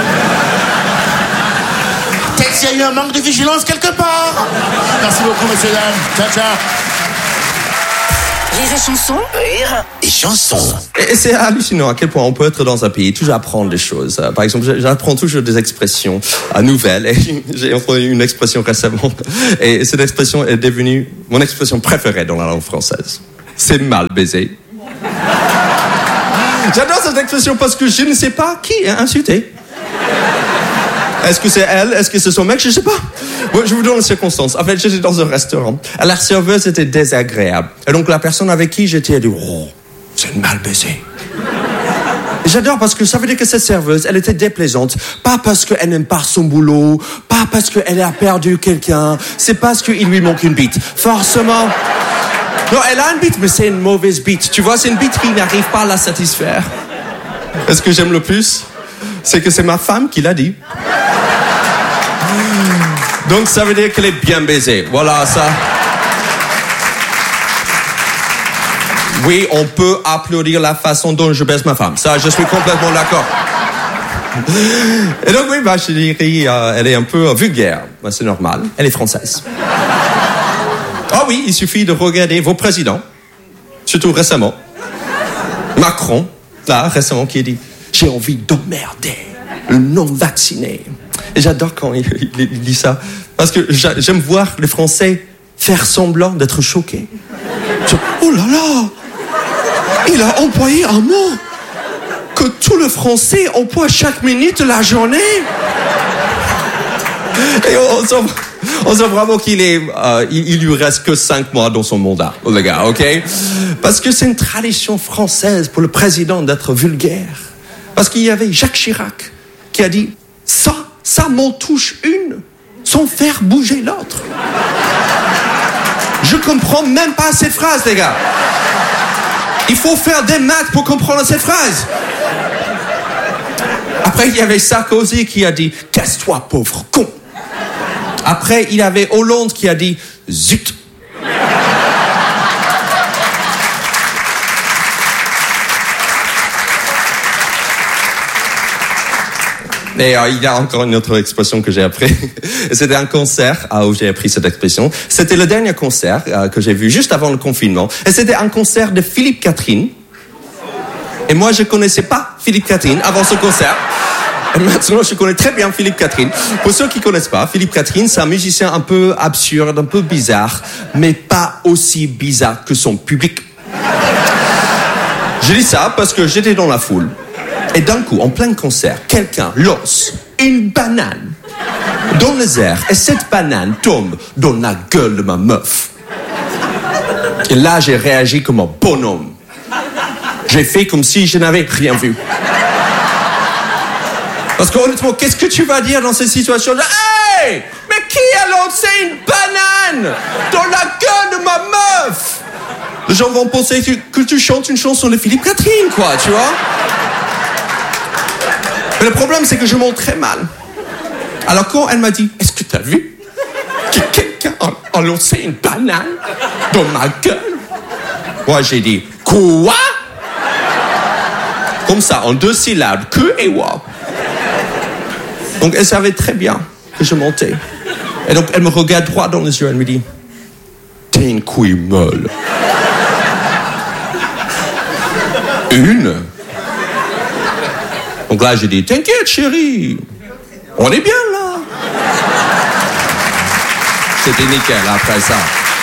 Peut-être qu'il y a eu un manque de vigilance quelque part. Merci beaucoup, messieurs, dames. Ciao, ciao. Rire et chanson. Rire et chanson. Et c'est hallucinant à quel point on peut être dans un pays, toujours apprendre des choses. Par exemple, j'apprends toujours des expressions nouvelles. Et j'ai entendu une expression récemment. Et cette expression est devenue mon expression préférée dans la langue française. C'est mal baisé. J'adore cette expression parce que je ne sais pas qui a insulté. Est-ce que c'est elle? Est-ce que c'est son mec? Je ne sais pas. Bon, je vous donne les circonstances. En fait, j'étais dans un restaurant. La serveuse était désagréable. Et donc, la personne avec qui j'étais, elle dit, oh, c'est mal baisé. J'adore parce que ça veut dire que cette serveuse, elle était déplaisante. Pas parce qu'elle n'aime pas son boulot, pas parce qu'elle a perdu quelqu'un, c'est parce qu'il lui manque une bite. Forcément. Non, elle a une bite, mais c'est une mauvaise bite. Tu vois, c'est une bite qui n'arrive pas à la satisfaire. Et ce que j'aime le plus, c'est que c'est ma femme qui l'a dit. Donc ça veut dire qu'elle est bien baisée. Voilà, ça. Oui, on peut applaudir la façon dont je baise ma femme. Ça, je suis complètement d'accord. Et donc oui, bah, je dirais, euh, elle est un peu vulgaire. Bah, c'est normal, elle est française. Ah oui, il suffit de regarder vos présidents, surtout récemment. Macron, là, récemment, qui a dit « J'ai envie d'emmerder le non-vacciné ». Et j'adore quand il, il, il dit ça, parce que j'aime voir les Français faire semblant d'être choqués. Je, oh là là, il a employé un mot que tout le Français emploie chaque minute de la journée. Et on sent, on sent vraiment qu'il est, euh, il, il lui reste que cinq mois dans son mandat, les gars, ok? Parce que c'est une tradition française pour le président d'être vulgaire. Parce qu'il y avait Jacques Chirac qui a dit ça. Ça m'en touche une, sans faire bouger l'autre. Je comprends même pas cette phrase, les gars. Il faut faire des maths pour comprendre cette phrase. Après, il y avait Sarkozy qui a dit « Casse-toi, pauvre con ». Après, il y avait Hollande qui a dit « Zut ». Et euh, il y a encore une autre expression que j'ai appris. C'était un concert euh, où j'ai appris cette expression. C'était le dernier concert euh, que j'ai vu juste avant le confinement. Et c'était un concert de Philippe Catherine. Et moi, je connaissais pas Philippe Catherine avant ce concert. Et maintenant, je connais très bien Philippe Catherine. Pour ceux qui connaissent pas, Philippe Catherine, c'est un musicien un peu absurde, un peu bizarre, mais pas aussi bizarre que son public. Je dis ça parce que j'étais dans la foule. Et d'un coup, en plein concert, quelqu'un lance une banane dans les airs et cette banane tombe dans la gueule de ma meuf. Et là, j'ai réagi comme un bonhomme. J'ai fait comme si je n'avais rien vu. Parce que honnêtement, qu'est-ce que tu vas dire dans cette situation? Hey! Mais qui a lancé une banane dans la gueule de ma meuf? Les gens vont penser que, que tu chantes une chanson de Philippe Catherine, quoi, tu vois? Mais le problème, c'est que je monte très mal. Alors quand elle m'a dit, est-ce que t'as vu que quelqu'un a, a lancé une banane dans ma gueule? Moi, j'ai dit, quoi? Comme ça, en deux syllabes, que et wa. Donc elle savait très bien que je montais. Et donc elle me regarde droit dans les yeux, elle me dit, t'es une couille molle. Une? Donc là, j'ai dit, t'inquiète, chérie, on est bien là. C'était nickel après ça.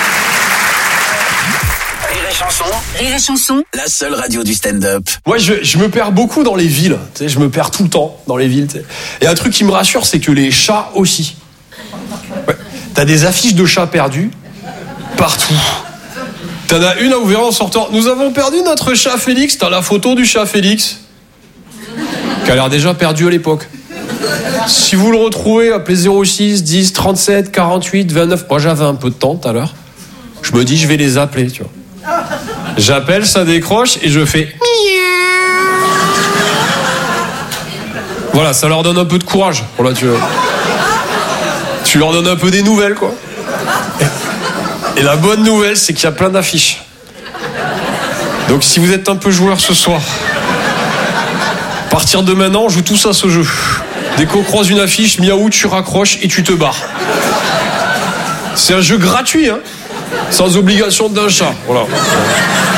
Rire et chanson. Rire et chanson. La seule radio du stand-up. Moi, je, je me perds beaucoup dans les villes. Tu sais, je me perds tout le temps dans les villes. Tu sais. Et un truc qui me rassure, c'est que les chats aussi. Ouais. T'as des affiches de chats perdus partout. T'en as une à ouvrir en sortant. Nous avons perdu notre chat Félix. T'as la photo du chat Félix, qui a l'air déjà perdu à l'époque. Si vous le retrouvez, appelez zéro six dix trente-sept quarante-huit vingt-neuf. Moi, j'avais un peu de temps tout à l'heure. Je me dis, je vais les appeler, tu vois. J'appelle, ça décroche et je fais... Voilà, ça leur donne un peu de courage. Voilà, tu, tu leur donnes un peu des nouvelles, quoi. Et la bonne nouvelle, c'est qu'il y a plein d'affiches. Donc si vous êtes un peu joueur ce soir, à partir de maintenant, on joue tous à ce jeu. Dès qu'on croise une affiche, miaou, tu raccroches et tu te barres. C'est un jeu gratuit, hein, sans obligation d'un chat. Voilà.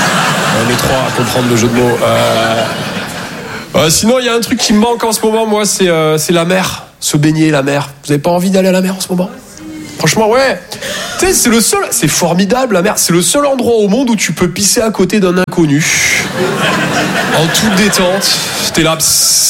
est trois à comprendre le jeu de mots. Euh... Euh, sinon, il y a un truc qui me manque en ce moment, moi, c'est euh, c'est la mer. Se baigner, la mer. Vous avez pas envie d'aller à la mer en ce moment ? Franchement, ouais. Tu sais, c'est le seul... C'est formidable, la mer. C'est le seul endroit au monde où tu peux pisser à côté d'un inconnu. En toute détente. T'es là...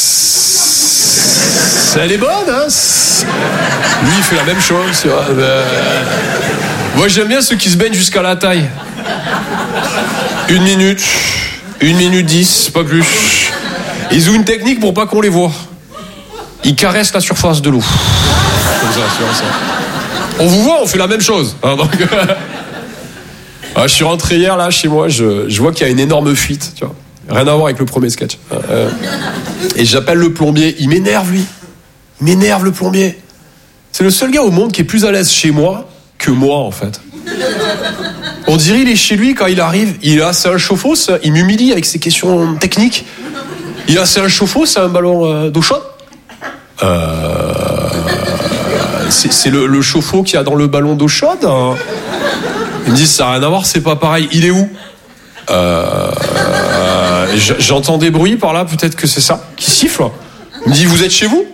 Psss, elle est bonne, hein. Lui, il fait la même chose, tu vois. Euh... Moi, j'aime bien ceux qui se baignent jusqu'à la taille. Une minute, une minute dix, pas plus. Ils ont une technique pour pas qu'on les voit. Ils caressent la surface de l'eau. Comme ça, comme ça. On vous voit, on fait la même chose. Hein, donc... ah, je suis rentré hier, là, chez moi, je, je vois qu'il y a une énorme fuite, tu vois. Rien à voir avec le premier sketch. Euh, et j'appelle le plombier. Il m'énerve, lui. Il m'énerve, le plombier. C'est le seul gars au monde qui est plus à l'aise chez moi que moi, en fait. On dirait il est chez lui quand il arrive. Il a, c'est un chauffe-eau, il m'humilie avec ses questions techniques. Il a, c'est un chauffe-eau, c'est un ballon euh, d'eau chaude. Euh, c'est, c'est le, le chauffe-eau qu'il y a dans le ballon d'eau chaude. Hein. Ils me disent ça n'a rien à voir, c'est pas pareil. Il est où? euh, J'entends des bruits par là, peut-être que c'est ça qui siffle. Il me dit vous êtes chez vous?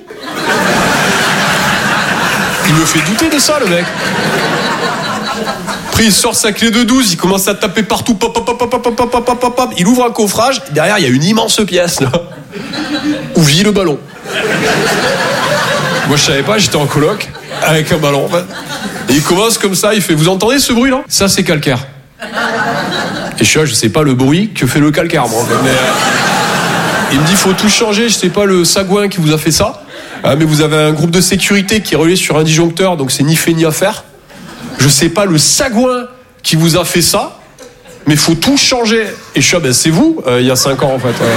Il me fait douter de ça, le mec. Après, il sort sa clé de douze, il commence à taper partout. Pop, pop, pop, pop, pop, pop, pop, pop, pop. Il ouvre un coffrage. Derrière, il y a une immense pièce, là, où vit le ballon. Moi, je savais pas, j'étais en coloc avec un ballon, en fait. Et il commence comme ça, il fait vous entendez ce bruit, là? Ça, c'est calcaire. Et je suis là, je sais pas le bruit que fait le calcaire, moi. Mais, euh, il me dit faut tout changer, je sais pas le sagouin qui vous a fait ça. Ah, mais vous avez un groupe de sécurité qui est relié sur un disjoncteur, donc c'est ni fait ni à faire. Je sais pas le sagouin qui vous a fait ça, mais faut tout changer. Et je suis là, ben c'est vous, euh, il y a cinq ans en fait. Euh...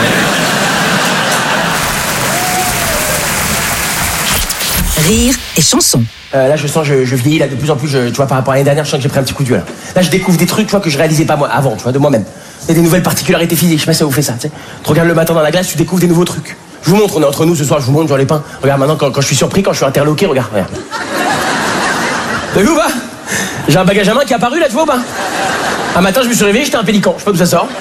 Rire et chanson. Euh, là, je sens, je, je vieillis là de plus en plus. Je, tu vois, par rapport à l'année dernière, je sens que j'ai pris un petit coup de vieux là. Là, je découvre des trucs, tu vois, que je réalisais pas moi avant, tu vois, de moi-même. Il y a des nouvelles particularités physiques. Je sais pas si ça vous fait ça. Tu sais, tu regardes le matin dans la glace, tu découvres des nouveaux trucs. Je vous montre, on est entre nous ce soir. Je vous montre, genre les pains. Regarde maintenant, quand, quand je suis surpris, quand je suis interloqué, regarde, regarde. T'as vu ou pas? J'ai un bagage à main qui est apparu là, tu vois ou pas? Un matin, je me suis réveillé, j'étais un pélican. Je sais pas d'où ça sort.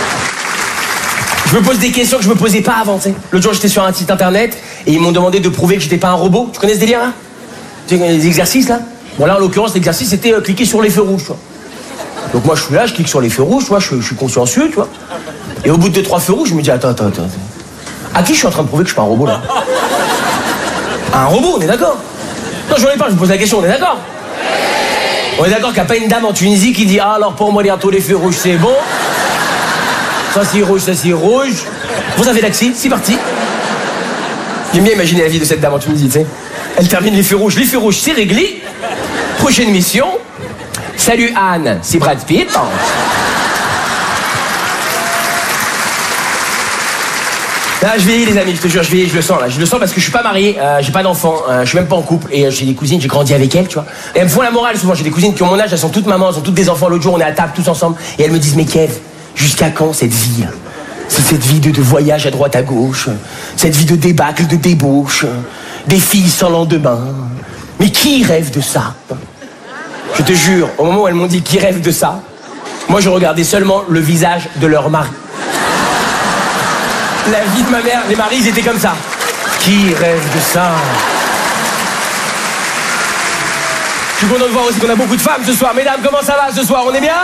Je me pose des questions que je me posais pas avant, tu sais. L'autre jour, j'étais sur un site internet et ils m'ont demandé de prouver que j'étais pas un robot. Tu connais ce délire là? Tu sais, les exercices là? Bon là, en l'occurrence, l'exercice c'était euh, cliquer sur les feux rouges, tu vois. Donc moi, je suis là, je clique sur les feux rouges, tu vois, je, je suis consciencieux, tu vois. Et au bout de deux, trois feux rouges, je me dis attends, attends, attends. À qui je suis en train de prouver que je suis pas un robot là? Un robot, on est d'accord? Non, je n'en ai pas, je me pose la question, on est d'accord? On est d'accord qu'il n'y a pas une dame en Tunisie qui dit ah alors pour moi bientôt les feux rouges c'est bon. Ça c'est rouge, ça c'est rouge. Vous avez l'accès, c'est parti. J'aime bien imaginer la vie de cette dame en Tunisie, tu sais. Elle termine les feux rouges, les feux rouges c'est réglé. Prochaine mission. Salut Anne, c'est Brad Pitt. Là, je vieillis les amis, je te jure, je vieillis, je le sens là, je le sens parce que je suis pas marié, euh, j'ai pas d'enfant, euh, je suis même pas en couple et euh, j'ai des cousines, j'ai grandi avec elles, tu vois. Et elles me font la morale souvent, j'ai des cousines qui ont mon âge, elles sont toutes mamans, elles ont toutes des enfants. L'autre jour on est à table tous ensemble et elles me disent mais Kev, jusqu'à quand cette vie là? C'est cette vie de, de voyage à droite à gauche, cette vie de débâcle, de débauche, des filles sans lendemain. Mais qui rêve de ça? Je te jure, au moment où elles m'ont dit qui rêve de ça, moi je regardais seulement le visage de leur mari. La vie de ma mère, les maris, ils étaient comme ça. Qui rêve de ça? Je suis content de voir aussi qu'on a beaucoup de femmes ce soir. Mesdames, comment ça va ce soir? On est bien?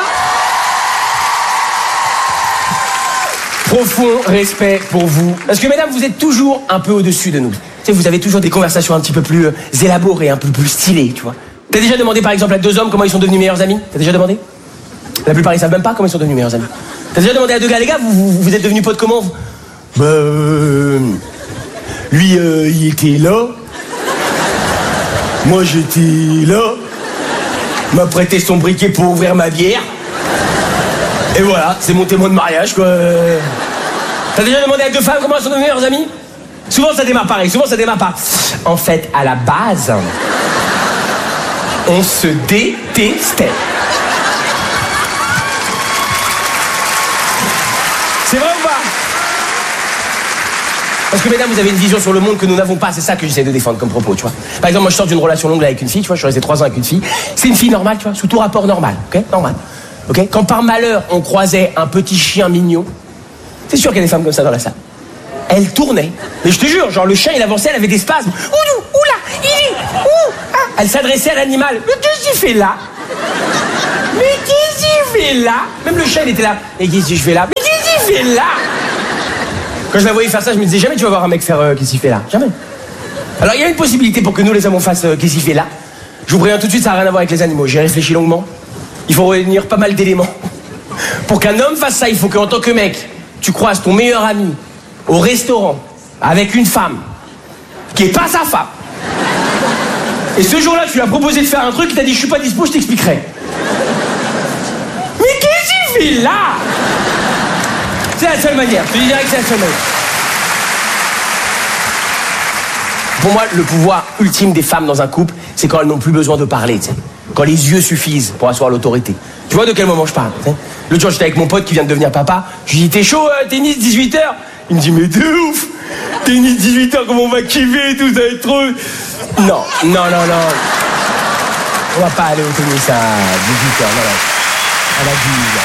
Profond respect pour vous. Parce que mesdames, vous êtes toujours un peu au-dessus de nous. Tu sais, vous avez toujours des conversations un petit peu plus euh, élaborées, un peu plus stylées, tu vois. T'as déjà demandé par exemple à deux hommes comment ils sont devenus meilleurs amis? T'as déjà demandé? La plupart ils savent même pas comment ils sont devenus meilleurs amis. T'as déjà demandé à deux gars, les gars, vous, vous, vous êtes devenus potes comment vous? Bah euh, lui euh, il était là. Moi j'étais là. Il m'a prêté son briquet pour ouvrir ma bière. Et voilà, c'est mon témoin de mariage quoi. T'as déjà demandé à deux femmes comment elles sont devenues meilleures amies? Souvent ça démarre pareil, souvent ça démarre par en fait à la base on se détestait. C'est vrai ou pas? Parce que mesdames, vous avez une vision sur le monde que nous n'avons pas, c'est ça que j'essaie de défendre comme propos, tu vois. Par exemple, moi je sors d'une relation longue avec une fille, tu vois, je suis resté trois ans avec une fille. C'est une fille normale, tu vois, sous tout rapport normal, ok? Normal. ok? Quand par malheur, on croisait un petit chien mignon, c'est sûr qu'il y a des femmes comme ça dans la salle. Elle tournait, mais je te jure, genre le chien il avançait, elle avait des spasmes. Ouh, oula, il est, ouh, ah. Elle s'adressait à l'animal. Mais qu'est-ce qu'il fait là? Mais qu'est-ce qu'il fait là? Même le chien il était là. Mais qu'est-ce que je fais là? Mais qu'est-ce qu'il fait là? Quand je la voyais faire ça, je me disais jamais tu vas voir un mec faire euh, qu'est-ce qu'il fait là? Jamais. Alors il y a une possibilité pour que nous les hommes on fasse euh, qu'est-ce qu'il fait là? Je vous préviens tout de suite, ça n'a rien à voir avec les animaux. J'ai réfléchi longuement. Il faut réunir pas mal d'éléments. Pour qu'un homme fasse ça, il faut qu'en tant que mec, tu croises ton meilleur ami au restaurant avec une femme qui est pas sa femme. Et ce jour-là, tu lui as proposé de faire un truc, il t'a dit je suis pas dispo, je t'expliquerai. Mais qu'est-ce qu'il fait là? C'est la seule manière. Je te dirais que c'est la seule manière. Pour moi, le pouvoir ultime des femmes dans un couple, c'est quand elles n'ont plus besoin de parler, tu sais. Quand les yeux suffisent pour asseoir l'autorité. Tu vois de quel moment je parle, tu sais. L'autre jour, j'étais avec mon pote qui vient de devenir papa. Je lui dis, t'es chaud, euh, tennis, dix-huit heures? Il me dit, mais de ouf! Tennis, dix-huit heures, comment on va kiffer et tout, ça va être trop... Non, non, non, non. On va pas aller au tennis à dix-huit heures, non, non. On a dit...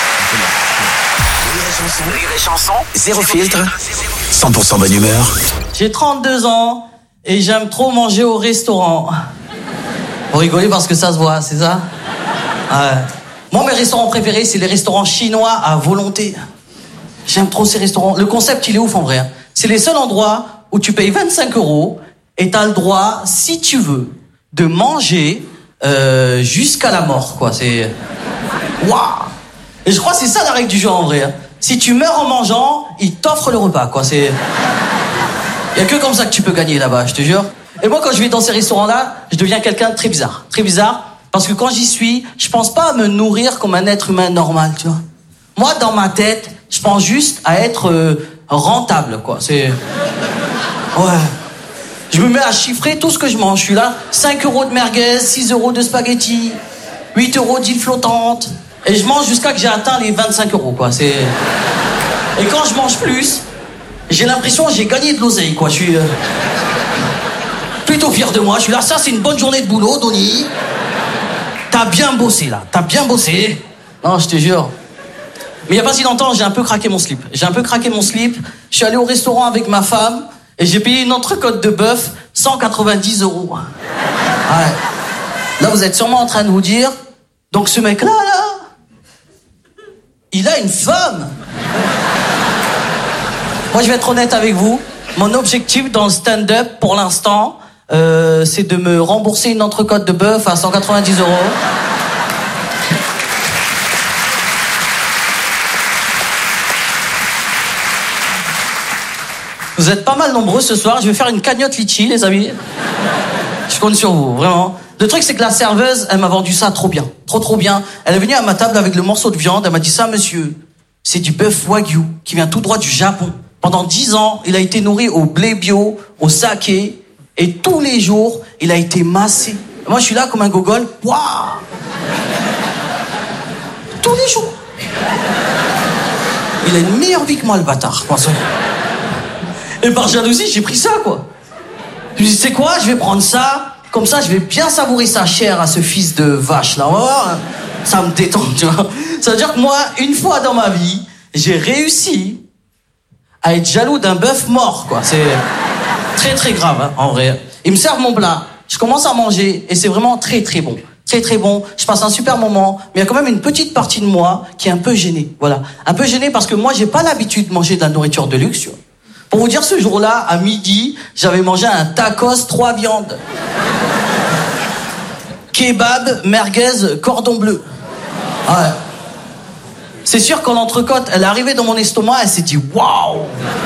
Rire et chanson, zéro filtre, cent pour cent bonne humeur. J'ai trente-deux ans et j'aime trop manger au restaurant. Vous rigolez parce que ça se voit, c'est ça? Ouais. Moi, mes restaurants préférés, c'est les restaurants chinois à volonté. J'aime trop ces restaurants. Le concept, il est ouf en vrai. C'est les seuls endroits où tu payes vingt-cinq euros et t'as le droit, si tu veux, de manger euh, jusqu'à la mort, quoi. C'est... Waouh! Et je crois que c'est ça la règle du jeu en vrai. Si tu meurs en mangeant, ils t'offrent le repas, quoi. C'est... Il y a que comme ça que tu peux gagner là-bas, je te jure. Et moi, quand je vais dans ces restaurants-là, je deviens quelqu'un de très bizarre. Très bizarre, parce que quand j'y suis, je pense pas à me nourrir comme un être humain normal, tu vois. Moi, dans ma tête, je pense juste à être euh, rentable, quoi. C'est... Ouais. Je me mets à chiffrer tout ce que je mange. Je suis là, cinq euros de merguez, six euros de spaghettis, huit euros d'île flottante. Et je mange jusqu'à que j'ai atteint les vingt-cinq euros, quoi. C'est... Et quand je mange plus, j'ai l'impression que j'ai gagné de l'oseille, quoi. Je suis euh... plutôt fier de moi. Je suis là, ça, c'est une bonne journée de boulot, Donny. T'as bien bossé, là. T'as bien bossé. Non, je te jure. Mais il n'y a pas si longtemps, j'ai un peu craqué mon slip. J'ai un peu craqué mon slip. Je suis allé au restaurant avec ma femme et j'ai payé une entrecôte de bœuf cent quatre-vingt-dix euros. Ouais. Là, vous êtes sûrement en train de vous dire, donc ce mec-là, là, il a une femme. Moi, je vais être honnête avec vous. Mon objectif dans le stand-up, pour l'instant, euh, c'est de me rembourser une entrecôte de bœuf à cent quatre-vingt-dix euros. Vous êtes pas mal nombreux ce soir. Je vais faire une cagnotte litchi, les amis. Je compte sur vous, vraiment. Le truc, c'est que la serveuse, elle m'a vendu ça trop bien. Trop, trop bien. Elle est venue à ma table avec le morceau de viande. Elle m'a dit, ça, monsieur, c'est du bœuf wagyu qui vient tout droit du Japon. Pendant dix ans, il a été nourri au blé bio, au saké. Et tous les jours, il a été massé. Moi, je suis là comme un gogol. Waouh! Tous les jours. Il a une meilleure vie que moi, le bâtard. Quoi, ça. Et par jalousie, j'ai pris ça, quoi. Je me dis, c'est quoi? Je vais prendre ça. Comme ça, je vais bien savourer sa chair à ce fils de vache, là. On va voir. Ça me détend, tu vois. Ça veut dire que moi, une fois dans ma vie, j'ai réussi à être jaloux d'un bœuf mort, quoi. C'est très, très grave, hein, en vrai. Ils me servent mon plat. Je commence à manger et c'est vraiment très, très bon. Très, très bon. Je passe un super moment. Mais il y a quand même une petite partie de moi qui est un peu gênée. Voilà. Un peu gênée parce que moi, j'ai pas l'habitude de manger de la nourriture de luxe, tu vois. Pour vous dire, ce jour-là, à midi, j'avais mangé un tacos, trois viandes. Kebab, merguez, cordon bleu. Ouais. C'est sûr, quand l'entrecôte, elle est arrivée dans mon estomac, elle s'est dit, waouh!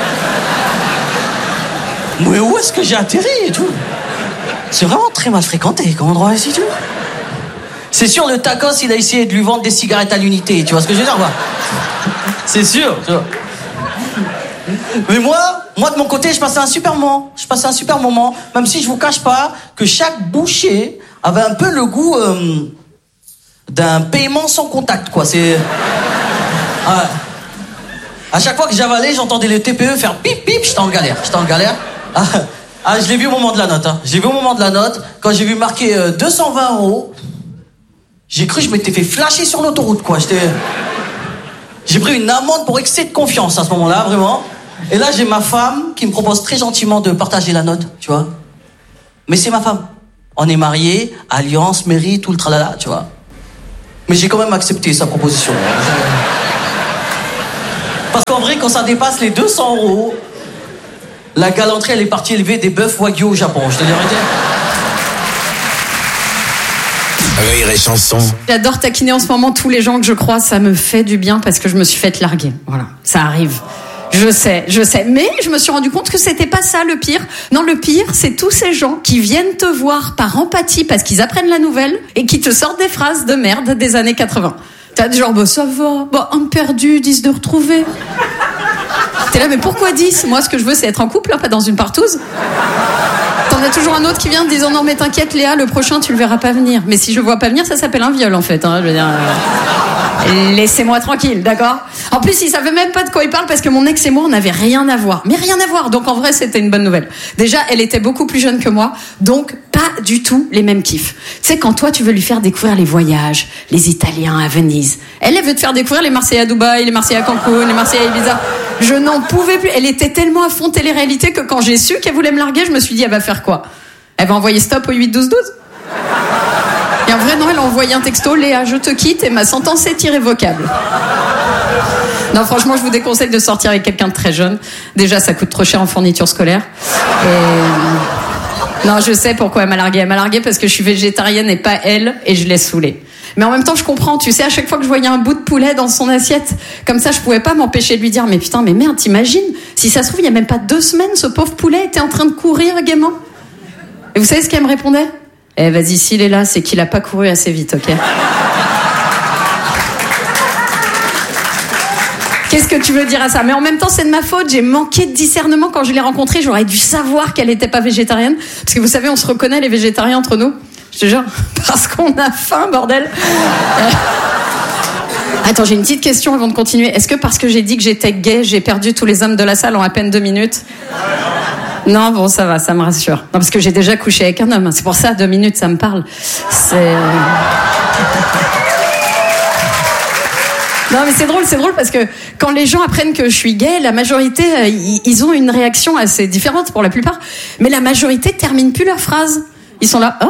Mais où est-ce que j'ai atterri et tout? C'est vraiment très mal fréquenté comme endroit ici, tu vois. C'est sûr, le tacos, il a essayé de lui vendre des cigarettes à l'unité, tu vois ce que je veux dire, quoi? C'est sûr, tu vois. Mais moi, moi de mon côté, je passais un super moment. Je passais un super moment, même si je vous cache pas que chaque bouchée avait un peu le goût euh, d'un paiement sans contact, quoi. C'est... Ouais. À chaque fois que j'avalais, j'entendais les T P E faire pip pip, j'étais en galère, j'étais en galère. Ah, ah, je l'ai vu au moment de la note, hein. Je l'ai vu au moment de la note, quand j'ai vu marquer euh, deux cent vingt euros. J'ai cru que je m'étais fait flasher sur l'autoroute, quoi. J'étais... J'ai pris une amende pour excès de confiance à ce moment-là, vraiment. Et là, j'ai ma femme qui me propose très gentiment de partager la note, tu vois. Mais c'est ma femme. On est mariés, alliance, mairie, tout le tralala, tu vois. Mais j'ai quand même accepté sa proposition. Parce qu'en vrai, quand ça dépasse les deux cents euros, la galanterie, elle est partie élever des bœufs wagyu au Japon, je te dirais. Rire et chanson. J'adore taquiner en ce moment tous les gens que je croise, ça me fait du bien parce que je me suis faite larguer. Voilà, ça arrive. Je sais, je sais. Mais je me suis rendu compte que c'était pas ça le pire. Non, le pire, c'est tous ces gens qui viennent te voir par empathie parce qu'ils apprennent la nouvelle et qui te sortent des phrases de merde des années quatre-vingts. T'as des genre, bah ça va, bah un perdu, dix de retrouver. T'es là, mais pourquoi dix? Moi, ce que je veux, c'est être en couple, hein, pas dans une partouze. T'en as toujours un autre qui vient en disant, non mais t'inquiète Léa, le prochain, tu le verras pas venir. Mais si je le vois pas venir, ça s'appelle un viol, en fait. Hein, je veux dire... Euh... Laissez-moi tranquille, d'accord? En plus, il savait même pas de quoi il parle parce que mon ex et moi, on n'avait rien à voir. Mais rien à voir. Donc, en vrai, c'était une bonne nouvelle. Déjà, elle était beaucoup plus jeune que moi. Donc, pas du tout les mêmes kiffs. Tu sais, quand toi, tu veux lui faire découvrir les voyages, les Italiens à Venise. Elle, elle veut te faire découvrir les Marseillais à Dubaï, les Marseillais à Cancun, les Marseillais à Ibiza. Je n'en pouvais plus. Elle était tellement à fond télé-réalité que quand j'ai su qu'elle voulait me larguer, je me suis dit, elle va faire quoi? Elle va envoyer stop au huit douze douze? Et en vrai, non, elle a envoyé un texto, Léa, je te quitte et ma sentence est irrévocable. Non, franchement, je vous déconseille de sortir avec quelqu'un de très jeune. Déjà, ça coûte trop cher en fourniture scolaire. Et... Non, je sais pourquoi elle m'a larguée. Elle m'a larguée parce que je suis végétarienne et pas elle, et je l'ai saoulée. Mais en même temps, je comprends. Tu sais, à chaque fois que je voyais un bout de poulet dans son assiette, comme ça, je pouvais pas m'empêcher de lui dire, mais putain, mais merde, t'imagines? Si ça se trouve, il y a même pas deux semaines, ce pauvre poulet était en train de courir gaiement. Et vous savez ce qu'elle me répondait? Eh, vas-y, s'il est là, c'est qu'il a pas couru assez vite, ok? Qu'est-ce que tu veux dire à ça? Mais en même temps, c'est de ma faute. J'ai manqué de discernement quand je l'ai rencontrée. J'aurais dû savoir qu'elle n'était pas végétarienne. Parce que vous savez, on se reconnaît, les végétariens entre nous. Je te jure. Parce qu'on a faim, bordel. Euh... Attends, j'ai une petite question avant de continuer. Est-ce que parce que j'ai dit que j'étais gay, j'ai perdu tous les hommes de la salle en à peine deux minutes? Non, bon, ça va, ça me rassure. Non, parce que j'ai déjà couché avec un homme. C'est pour ça, deux minutes, ça me parle. C'est... Non, mais c'est drôle, c'est drôle parce que quand les gens apprennent que je suis gay, la majorité, euh, ils ont une réaction assez différente pour la plupart. Mais la majorité termine plus leur phrase. Ils sont là, oh?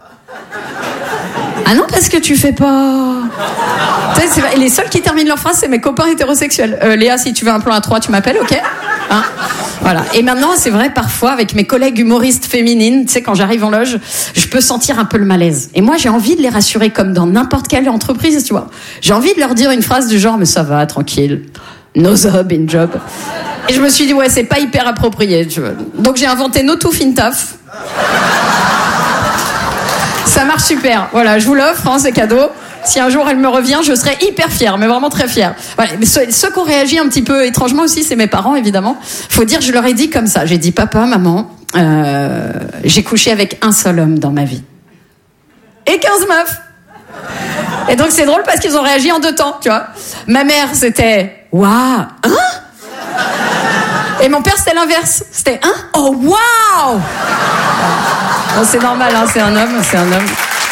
Ah non, parce que tu fais pas... Et les seuls qui terminent leur phrase, c'est mes copains hétérosexuels. Euh, Léa, si tu veux un plan à trois, tu m'appelles, ok? Hein? Voilà. Et maintenant, c'est vrai, parfois, avec mes collègues humoristes féminines, tu sais, quand j'arrive en loge, je peux sentir un peu le malaise. Et moi, j'ai envie de les rassurer comme dans n'importe quelle entreprise, tu vois. J'ai envie de leur dire une phrase du genre, mais ça va, tranquille. No job in job. Et je me suis dit, ouais, c'est pas hyper approprié, tu vois. Donc j'ai inventé No Tooth in Tough. Ça marche super. Voilà, je vous l'offre, hein, c'est cadeau. Si un jour elle me revient, je serai hyper fière, mais vraiment très fière. Voilà. Mais ceux, ceux qui ont réagi un petit peu étrangement aussi, c'est mes parents, évidemment. Faut dire, je leur ai dit comme ça. J'ai dit, papa, maman, euh, j'ai couché avec un seul homme dans ma vie. Et quinze meufs. Et donc c'est drôle parce qu'ils ont réagi en deux temps, tu vois. Ma mère, c'était, waouh, hein? Et mon père, c'était l'inverse. C'était, hein? Oh, waouh! Bon, c'est normal, hein, c'est un homme, c'est un homme.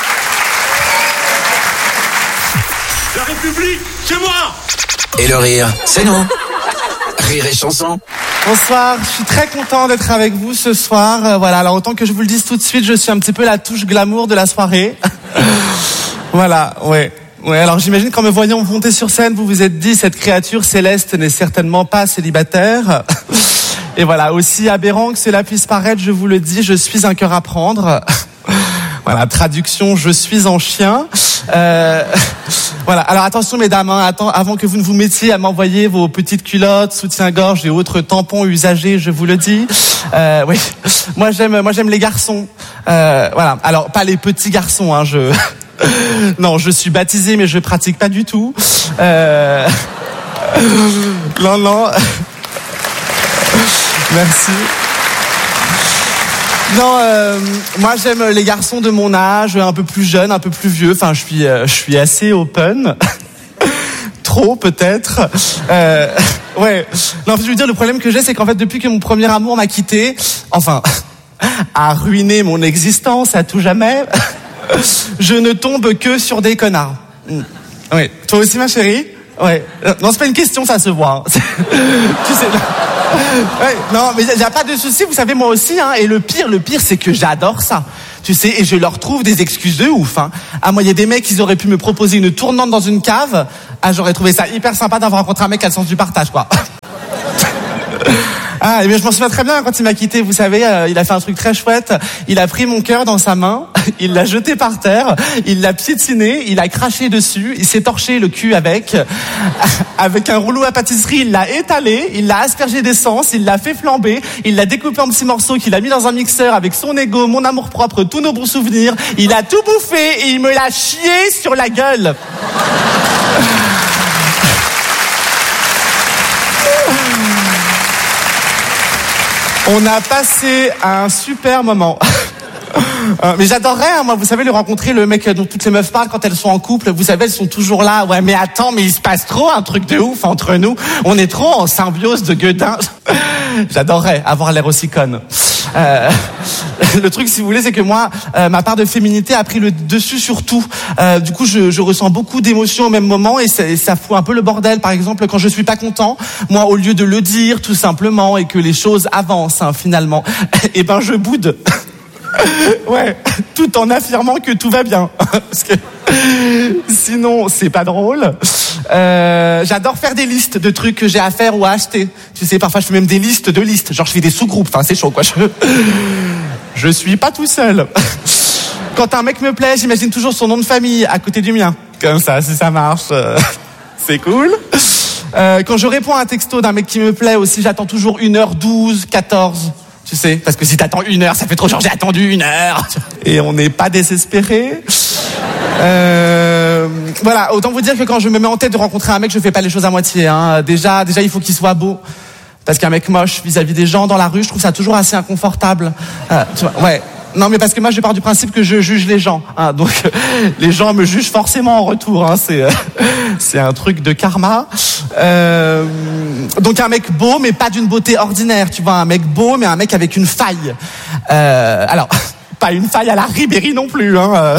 La République, c'est moi! Et le rire, c'est nous. Rire et chanson. Bonsoir, je suis très content d'être avec vous ce soir. Euh, voilà, alors autant que je vous le dise tout de suite, je suis un petit peu la touche glamour de la soirée. Voilà, ouais. Ouais, alors j'imagine qu'en me voyant monter sur scène, vous vous êtes dit, cette créature céleste n'est certainement pas célibataire. Et voilà, aussi aberrant que cela puisse paraître, je vous le dis, je suis un cœur à prendre. Voilà, traduction, je suis en chien. Euh, voilà, alors attention mesdames, hein, attends, avant que vous ne vous mettiez à m'envoyer vos petites culottes, soutien-gorge et autres tampons usagés, je vous le dis. Euh, oui, moi j'aime, moi j'aime les garçons. Euh, voilà, alors pas les petits garçons, hein, je... Non, je suis baptisé, mais je pratique pas du tout. Euh... Non, non. Merci. Non, euh, moi j'aime les garçons de mon âge, un peu plus jeunes, un peu plus vieux. Enfin, je suis, euh, je suis assez open. Trop peut-être. Euh, ouais. Non, en fait, je veux dire, le problème que j'ai, c'est qu'en fait, depuis que mon premier amour m'a quitté, enfin, a ruiné mon existence à tout jamais. Je ne tombe que sur des connards. Oui. Toi aussi, ma chérie? Ouais. Non, c'est pas une question, ça se voit. Hein. Tu sais. Ouais, non, mais il n'y a pas de souci, vous savez, moi aussi, hein. Et le pire, le pire, c'est que j'adore ça. Tu sais, et je leur trouve des excuses de ouf, hein. Ah, moi, il y a des mecs, ils auraient pu me proposer une tournante dans une cave. Ah, j'aurais trouvé ça hyper sympa d'avoir rencontré un mec qui a le sens du partage, quoi. Ah, et bien je m'en souviens très bien quand il m'a quitté, vous savez, euh, il a fait un truc très chouette. Il a pris mon cœur dans sa main, il l'a jeté par terre, il l'a piétiné, il a craché dessus, il s'est torché le cul avec. Avec un rouleau à pâtisserie, il l'a étalé, il l'a aspergé d'essence, il l'a fait flamber, il l'a découpé en petits morceaux qu'il a mis dans un mixeur avec son ego, mon amour-propre, tous nos bons souvenirs. Il a tout bouffé et il me l'a chié sur la gueule. On a passé un super moment. Euh, mais j'adorerais, hein, moi, vous savez, le rencontrer, le mec dont toutes les meufs parlent quand elles sont en couple. Vous savez, elles sont toujours là. Ouais, mais attends, mais il se passe trop un truc de ouf entre nous. On est trop en symbiose de gueudin. J'adorerais avoir l'air aussi conne. Euh, le truc, si vous voulez, c'est que moi, euh, ma part de féminité a pris le dessus sur tout. Euh, du coup, je, je ressens beaucoup d'émotions au même moment et ça, et ça fout un peu le bordel. Par exemple, quand je suis pas content, moi, au lieu de le dire tout simplement et que les choses avancent, hein, finalement, eh ben, je boude. Ouais, tout en affirmant que tout va bien. Parce que sinon, c'est pas drôle. Euh, j'adore faire des listes de trucs que j'ai à faire ou à acheter. Tu sais, parfois je fais même des listes de listes. Genre je fais des sous-groupes. Enfin, c'est chaud, quoi. Je, je suis pas tout seul. Quand un mec me plaît, j'imagine toujours son nom de famille à côté du mien. Comme ça, si ça marche, euh, c'est cool. Euh, quand je réponds à un texto d'un mec qui me plaît aussi, j'attends toujours une heure douze, quatorze. Tu sais, parce que si t'attends une heure, ça fait trop genre j'ai attendu une heure. Et on n'est pas désespéré. Euh, voilà, autant vous dire que quand je me mets en tête de rencontrer un mec, je fais pas les choses à moitié. Hein. Déjà, déjà, il faut qu'il soit beau. Parce qu'un mec moche vis-à-vis des gens dans la rue, je trouve ça toujours assez inconfortable. Euh, tu vois, ouais. Non, mais parce que moi, je pars du principe que je juge les gens. Hein, donc, euh, les gens me jugent forcément en retour. Hein, c'est, euh, c'est un truc de karma. Euh, donc, un mec beau, mais pas d'une beauté ordinaire. Tu vois, un mec beau, mais un mec avec une faille. Euh, alors, pas une faille à la Ribéry non plus. Hein, euh.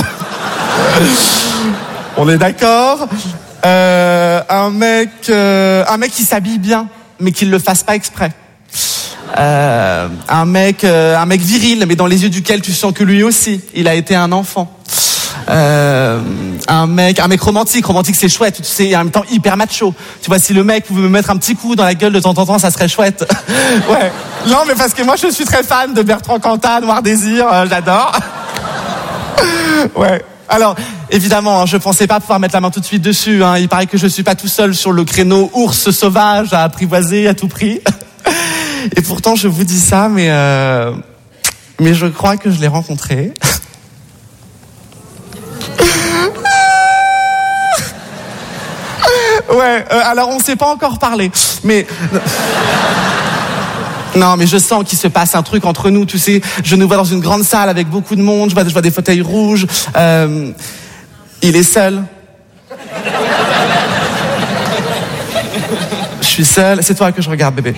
On est d'accord. Euh, un mec, euh, un mec qui s'habille bien, mais qui ne le fasse pas exprès. Euh, un mec, euh, un mec viril, mais dans les yeux duquel tu sens que lui aussi, il a été un enfant. Euh, un mec, un mec romantique, romantique c'est chouette, tu sais, et en même temps hyper macho. Tu vois, si le mec pouvait me mettre un petit coup dans la gueule de temps en temps, ça serait chouette. Ouais. Non, mais parce que moi je suis très fan de Bertrand Cantat, Noir Désir, euh, j'adore. Ouais. Alors, évidemment, je pensais pas pouvoir mettre la main tout de suite dessus. Hein. Il paraît que je suis pas tout seul sur le créneau ours sauvage à apprivoiser à tout prix. Et pourtant, je vous dis ça, mais euh, mais je crois que je l'ai rencontré. Ouais. Euh, alors, on s'est pas encore parlé, mais. Non, mais je sens qu'il se passe un truc entre nous, tu sais. Je nous vois dans une grande salle avec beaucoup de monde, je vois, je vois des fauteuils rouges. Euh, il est seul. Je suis seul. C'est toi que je regarde, bébé.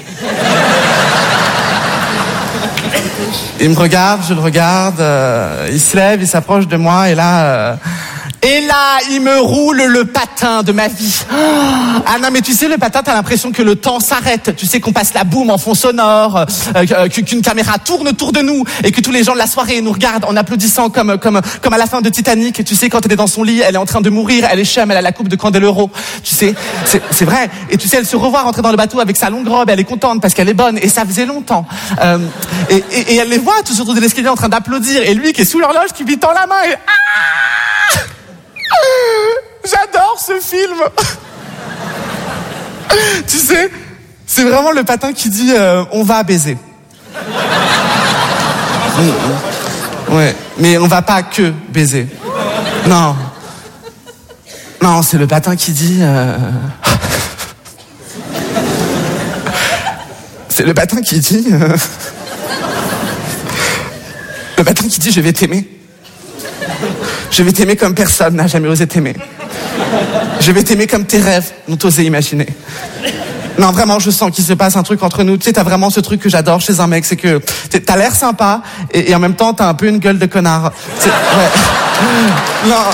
Il me regarde, je le regarde. Euh, il se lève, il s'approche de moi, et là... Euh, Et là, il me roule le patin de ma vie. Ah non, mais tu sais, le patin, t'as l'impression que le temps s'arrête. Tu sais qu'on passe la boum en fond sonore, euh, qu'une caméra tourne autour de nous et que tous les gens de la soirée nous regardent en applaudissant comme comme comme à la fin de Titanic. Tu sais, quand elle est dans son lit, elle est en train de mourir, elle est chum, elle a la coupe de Candeloro. Tu sais, c'est, c'est vrai. Et tu sais, elle se revoit rentrer dans le bateau avec sa longue robe, elle est contente parce qu'elle est bonne et ça faisait longtemps. Euh, et, et, et elle les voit tous autour de l'escalier en train d'applaudir et lui qui est sous l'horloge qui lui tend la main et... Ah, j'adore ce film. Tu sais, c'est vraiment le patin qui dit euh, on va baiser. Ouais, mais on va pas que baiser. Non. Non, c'est le patin qui dit euh... C'est le patin qui dit euh... Le patin qui dit je vais t'aimer. Je vais t'aimer comme personne n'a jamais osé t'aimer. Je vais t'aimer comme tes rêves n'ont osé imaginer. Non, vraiment, je sens qu'il se passe un truc entre nous. Tu sais, t'as vraiment ce truc que j'adore chez un mec, c'est que t'as l'air sympa et, et en même temps, t'as un peu une gueule de connard. C'est, ouais. Non.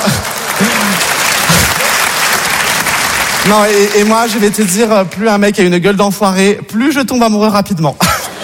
Non, et, et moi, je vais te dire, plus un mec a une gueule d'enfoiré, plus je tombe amoureux rapidement.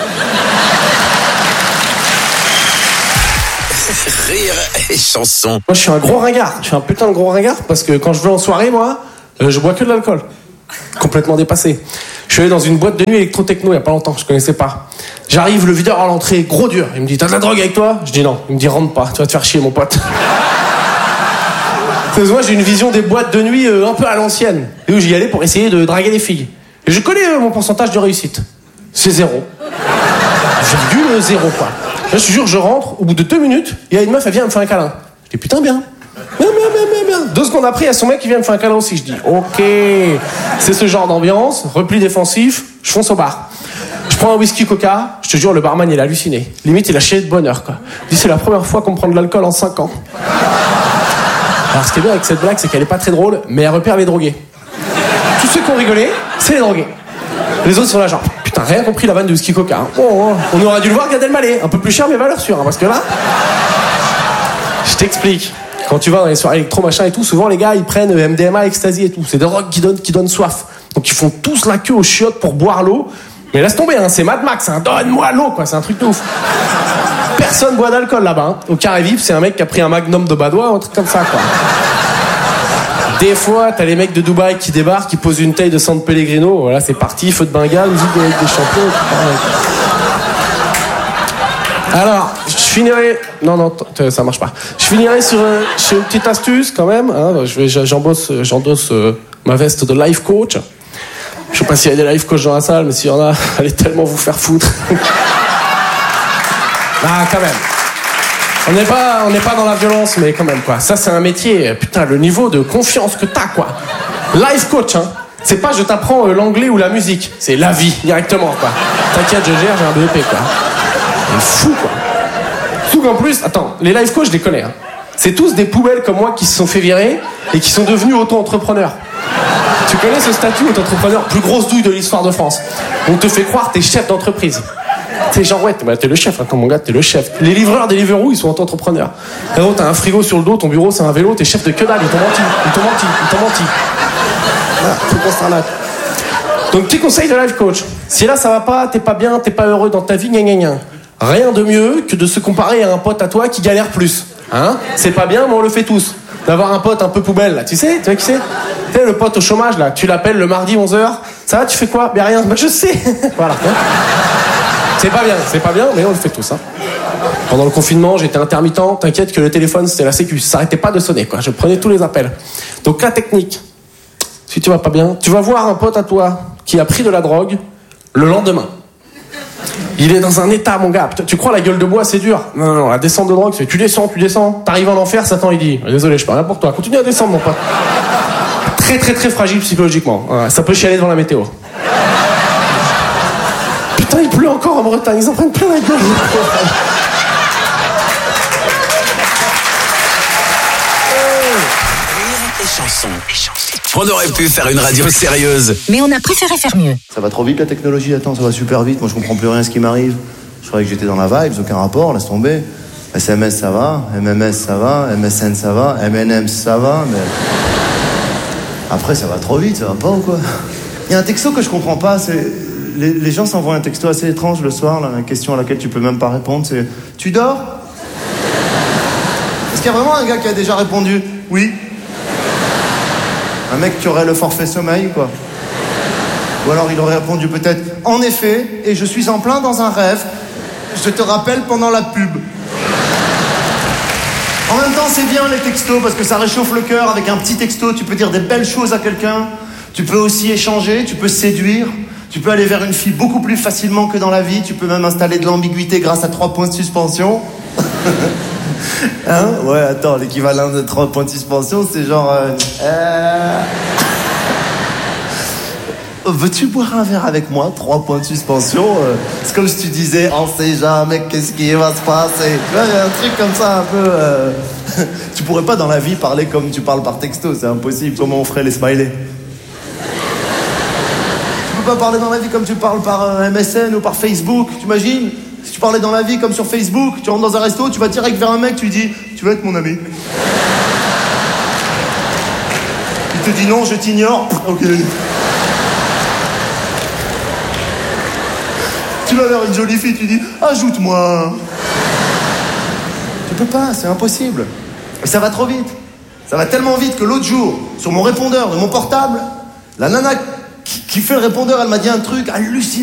Rire et chanson. Moi, je suis un gros ringard. Je suis un putain de gros ringard parce que quand je vais en soirée, moi, euh, je bois que de l'alcool. Complètement dépassé. Je suis allé dans une boîte de nuit électro-techno il y a pas longtemps, je connaissais pas. J'arrive, le videur à l'entrée, gros dur. Il me dit, t'as de la drogue avec toi? Je dis non. Il me dit, rentre pas, tu vas te faire chier, mon pote. Parce que moi, j'ai une vision des boîtes de nuit euh, un peu à l'ancienne. Et où j'y allais pour essayer de draguer des filles. Et je connais euh, mon pourcentage de réussite. C'est zéro. Virgule zéro, quoi. Là, je te jure, je rentre, au bout de deux minutes, il y a une meuf, elle vient me faire un câlin. Je dis, putain, bien. Bien, bien, bien, bien, bien. Deux secondes après, il y a son mec qui vient me faire un câlin aussi. Je dis, ok, c'est ce genre d'ambiance, repli défensif, je fonce au bar. Je prends un whisky coca, je te jure, le barman, il a halluciné. Limite, il a chialé de bonheur, quoi. Il dit, c'est la première fois qu'on me prend de l'alcool en cinq ans. Alors, ce qui est bien avec cette blague, c'est qu'elle est pas très drôle, mais elle repère les drogués. Tous ceux qui ont rigolé, c'est les drogués. Les autres sont là, genre, putain, rien compris la vanne de whisky coca. Hein. Oh, oh. On aurait dû le voir Gad Elmaleh. Un peu plus cher, mais valeur sûre, hein, parce que là. Je t'explique. Quand tu vas dans les soirées électro machin et tout, souvent les gars ils prennent M D M A, ecstasy et tout. C'est des drogues qui donnent, qui donnent soif. Donc ils font tous la queue aux chiottes pour boire l'eau. Mais laisse tomber, hein, c'est Mad Max, hein, donne-moi l'eau, quoi, c'est un truc de ouf. Personne boit d'alcool là-bas. Hein. Au carré vif, c'est un mec qui a pris un magnum de Badois, un truc comme ça, quoi. Des fois, t'as les mecs de Dubaï qui débarquent, qui posent une taille de San Pellegrino. Voilà, c'est parti, feu de Bengale, musique de des champions. Alors, je finirai. Non, non, ça marche pas. Je finirai sur, euh, sur une petite astuce quand même. Hein. Je vais, j'embosse, j'endosse euh, ma veste de life coach. Je sais pas s'il y a des life coach dans la salle, mais s'il y en a, allez tellement vous faire foutre. Ah, quand même. On n'est pas, on n'est pas dans la violence, mais quand même, quoi. Ça, c'est un métier, putain, le niveau de confiance que t'as, quoi. Life coach, hein. C'est pas je t'apprends euh, l'anglais ou la musique. C'est la vie, directement, quoi. T'inquiète, je gère, j'ai un B E P, quoi. C'est fou, quoi. Surtout qu'en plus, attends, les life coach, je les connais, hein. C'est tous des poubelles comme moi qui se sont fait virer et qui sont devenus auto-entrepreneurs. Tu connais ce statut, auto-entrepreneur? Plus grosse douille de l'histoire de France. On te fait croire t'es chef d'entreprise. T'es genre, ouais, bah, t'es le chef, attends mon gars, t'es le chef. Les livreurs des Deliveroo, ils sont auto-entrepreneurs. Frérot, t'as un frigo sur le dos, ton bureau c'est un vélo, t'es chef de que dalle, ils t'ont menti, ils t'ont menti, ils t'ont menti. Voilà, tout consternat. Donc, petit conseil de life coach. Si là ça va pas, t'es pas bien, t'es pas heureux dans ta vie, gna gna gna. Rien de mieux que de se comparer à un pote à toi qui galère plus. Hein? C'est pas bien, mais on le fait tous. D'avoir un pote un peu poubelle, là. Tu sais, tu vois qui c'est? Tu sais, le pote au chômage, là. Tu l'appelles le mardi onze heures. Ça va, tu fais quoi? Ben rien. Ben je sais. Voilà. C'est pas bien, c'est pas bien, mais on le fait tous, hein. Pendant le confinement, j'étais intermittent. T'inquiète que le téléphone, c'était la sécu. Ça s'arrêtait pas de sonner, quoi. Je prenais tous les appels. Donc, la technique. Si tu vas pas bien, tu vas voir un pote à toi qui a pris de la drogue le lendemain. Il est dans un état, mon gars. Tu crois la gueule de bois, c'est dur? Non, non, non, la descente de drogue, c'est tu descends, tu descends. T'arrives en enfer, Satan, il dit désolé, je parle rien pour toi. Continue à descendre, mon pote. Très, très, très fragile psychologiquement. Ouais, ça peut chialer devant la météo. Putain, il pleut encore en Bretagne. Ils en prennent plein la gueule. Chansons. On aurait pu faire une radio sérieuse. Mais on a préféré faire mieux. Ça va trop vite la technologie, attends, ça va super vite. Moi je comprends plus rien à ce qui m'arrive. Je croyais que j'étais dans la vibe, aucun rapport, laisse tomber. S M S ça va, M M S ça va, M S N ça va, M N M ça va, mais. Après ça va trop vite, ça va pas ou quoi? Il y a un texto que je comprends pas, c'est. Les, les gens s'envoient un texto assez étrange le soir, là, une question à laquelle tu peux même pas répondre, c'est. Tu dors? Est-ce qu'il y a vraiment un gars qui a déjà répondu? Oui. Un mec qui aurait le forfait sommeil, quoi. Ou alors il aurait répondu peut-être « En effet, et je suis en plein dans un rêve, je te rappelle pendant la pub. » En même temps, c'est bien les textos, parce que ça réchauffe le cœur. Avec un petit texto, tu peux dire des belles choses à quelqu'un. Tu peux aussi échanger, tu peux séduire. Tu peux aller vers une fille beaucoup plus facilement que dans la vie. Tu peux même installer de l'ambiguïté grâce à trois points de suspension. Hein? Ouais, attends, l'équivalent de trois points de suspension, c'est genre... Euh, euh... Veux-tu boire un verre avec moi? Trois points de suspension. Euh, c'est comme si tu disais, on sait jamais qu'est-ce qui va se passer. Tu vois, il y a un truc comme ça un peu... Euh... tu pourrais pas dans la vie parler comme tu parles par texto, c'est impossible. Comment on ferait les smileys? Tu peux pas parler dans la vie comme tu parles par euh, M S N ou par Facebook, tu imagines? Si tu parlais dans la vie comme sur Facebook, tu rentres dans un resto, tu vas direct vers un mec, tu lui dis « Tu veux être mon ami ?» Il te dit « Non, je t'ignore. » Ok. Tu vas vers une jolie fille, tu dis « Ajoute-moi. » Tu peux pas, c'est impossible. Et ça va trop vite. Ça va tellement vite que l'autre jour, sur mon répondeur de mon portable, la nana qui, qui fait le répondeur, elle m'a dit un truc hallucinant.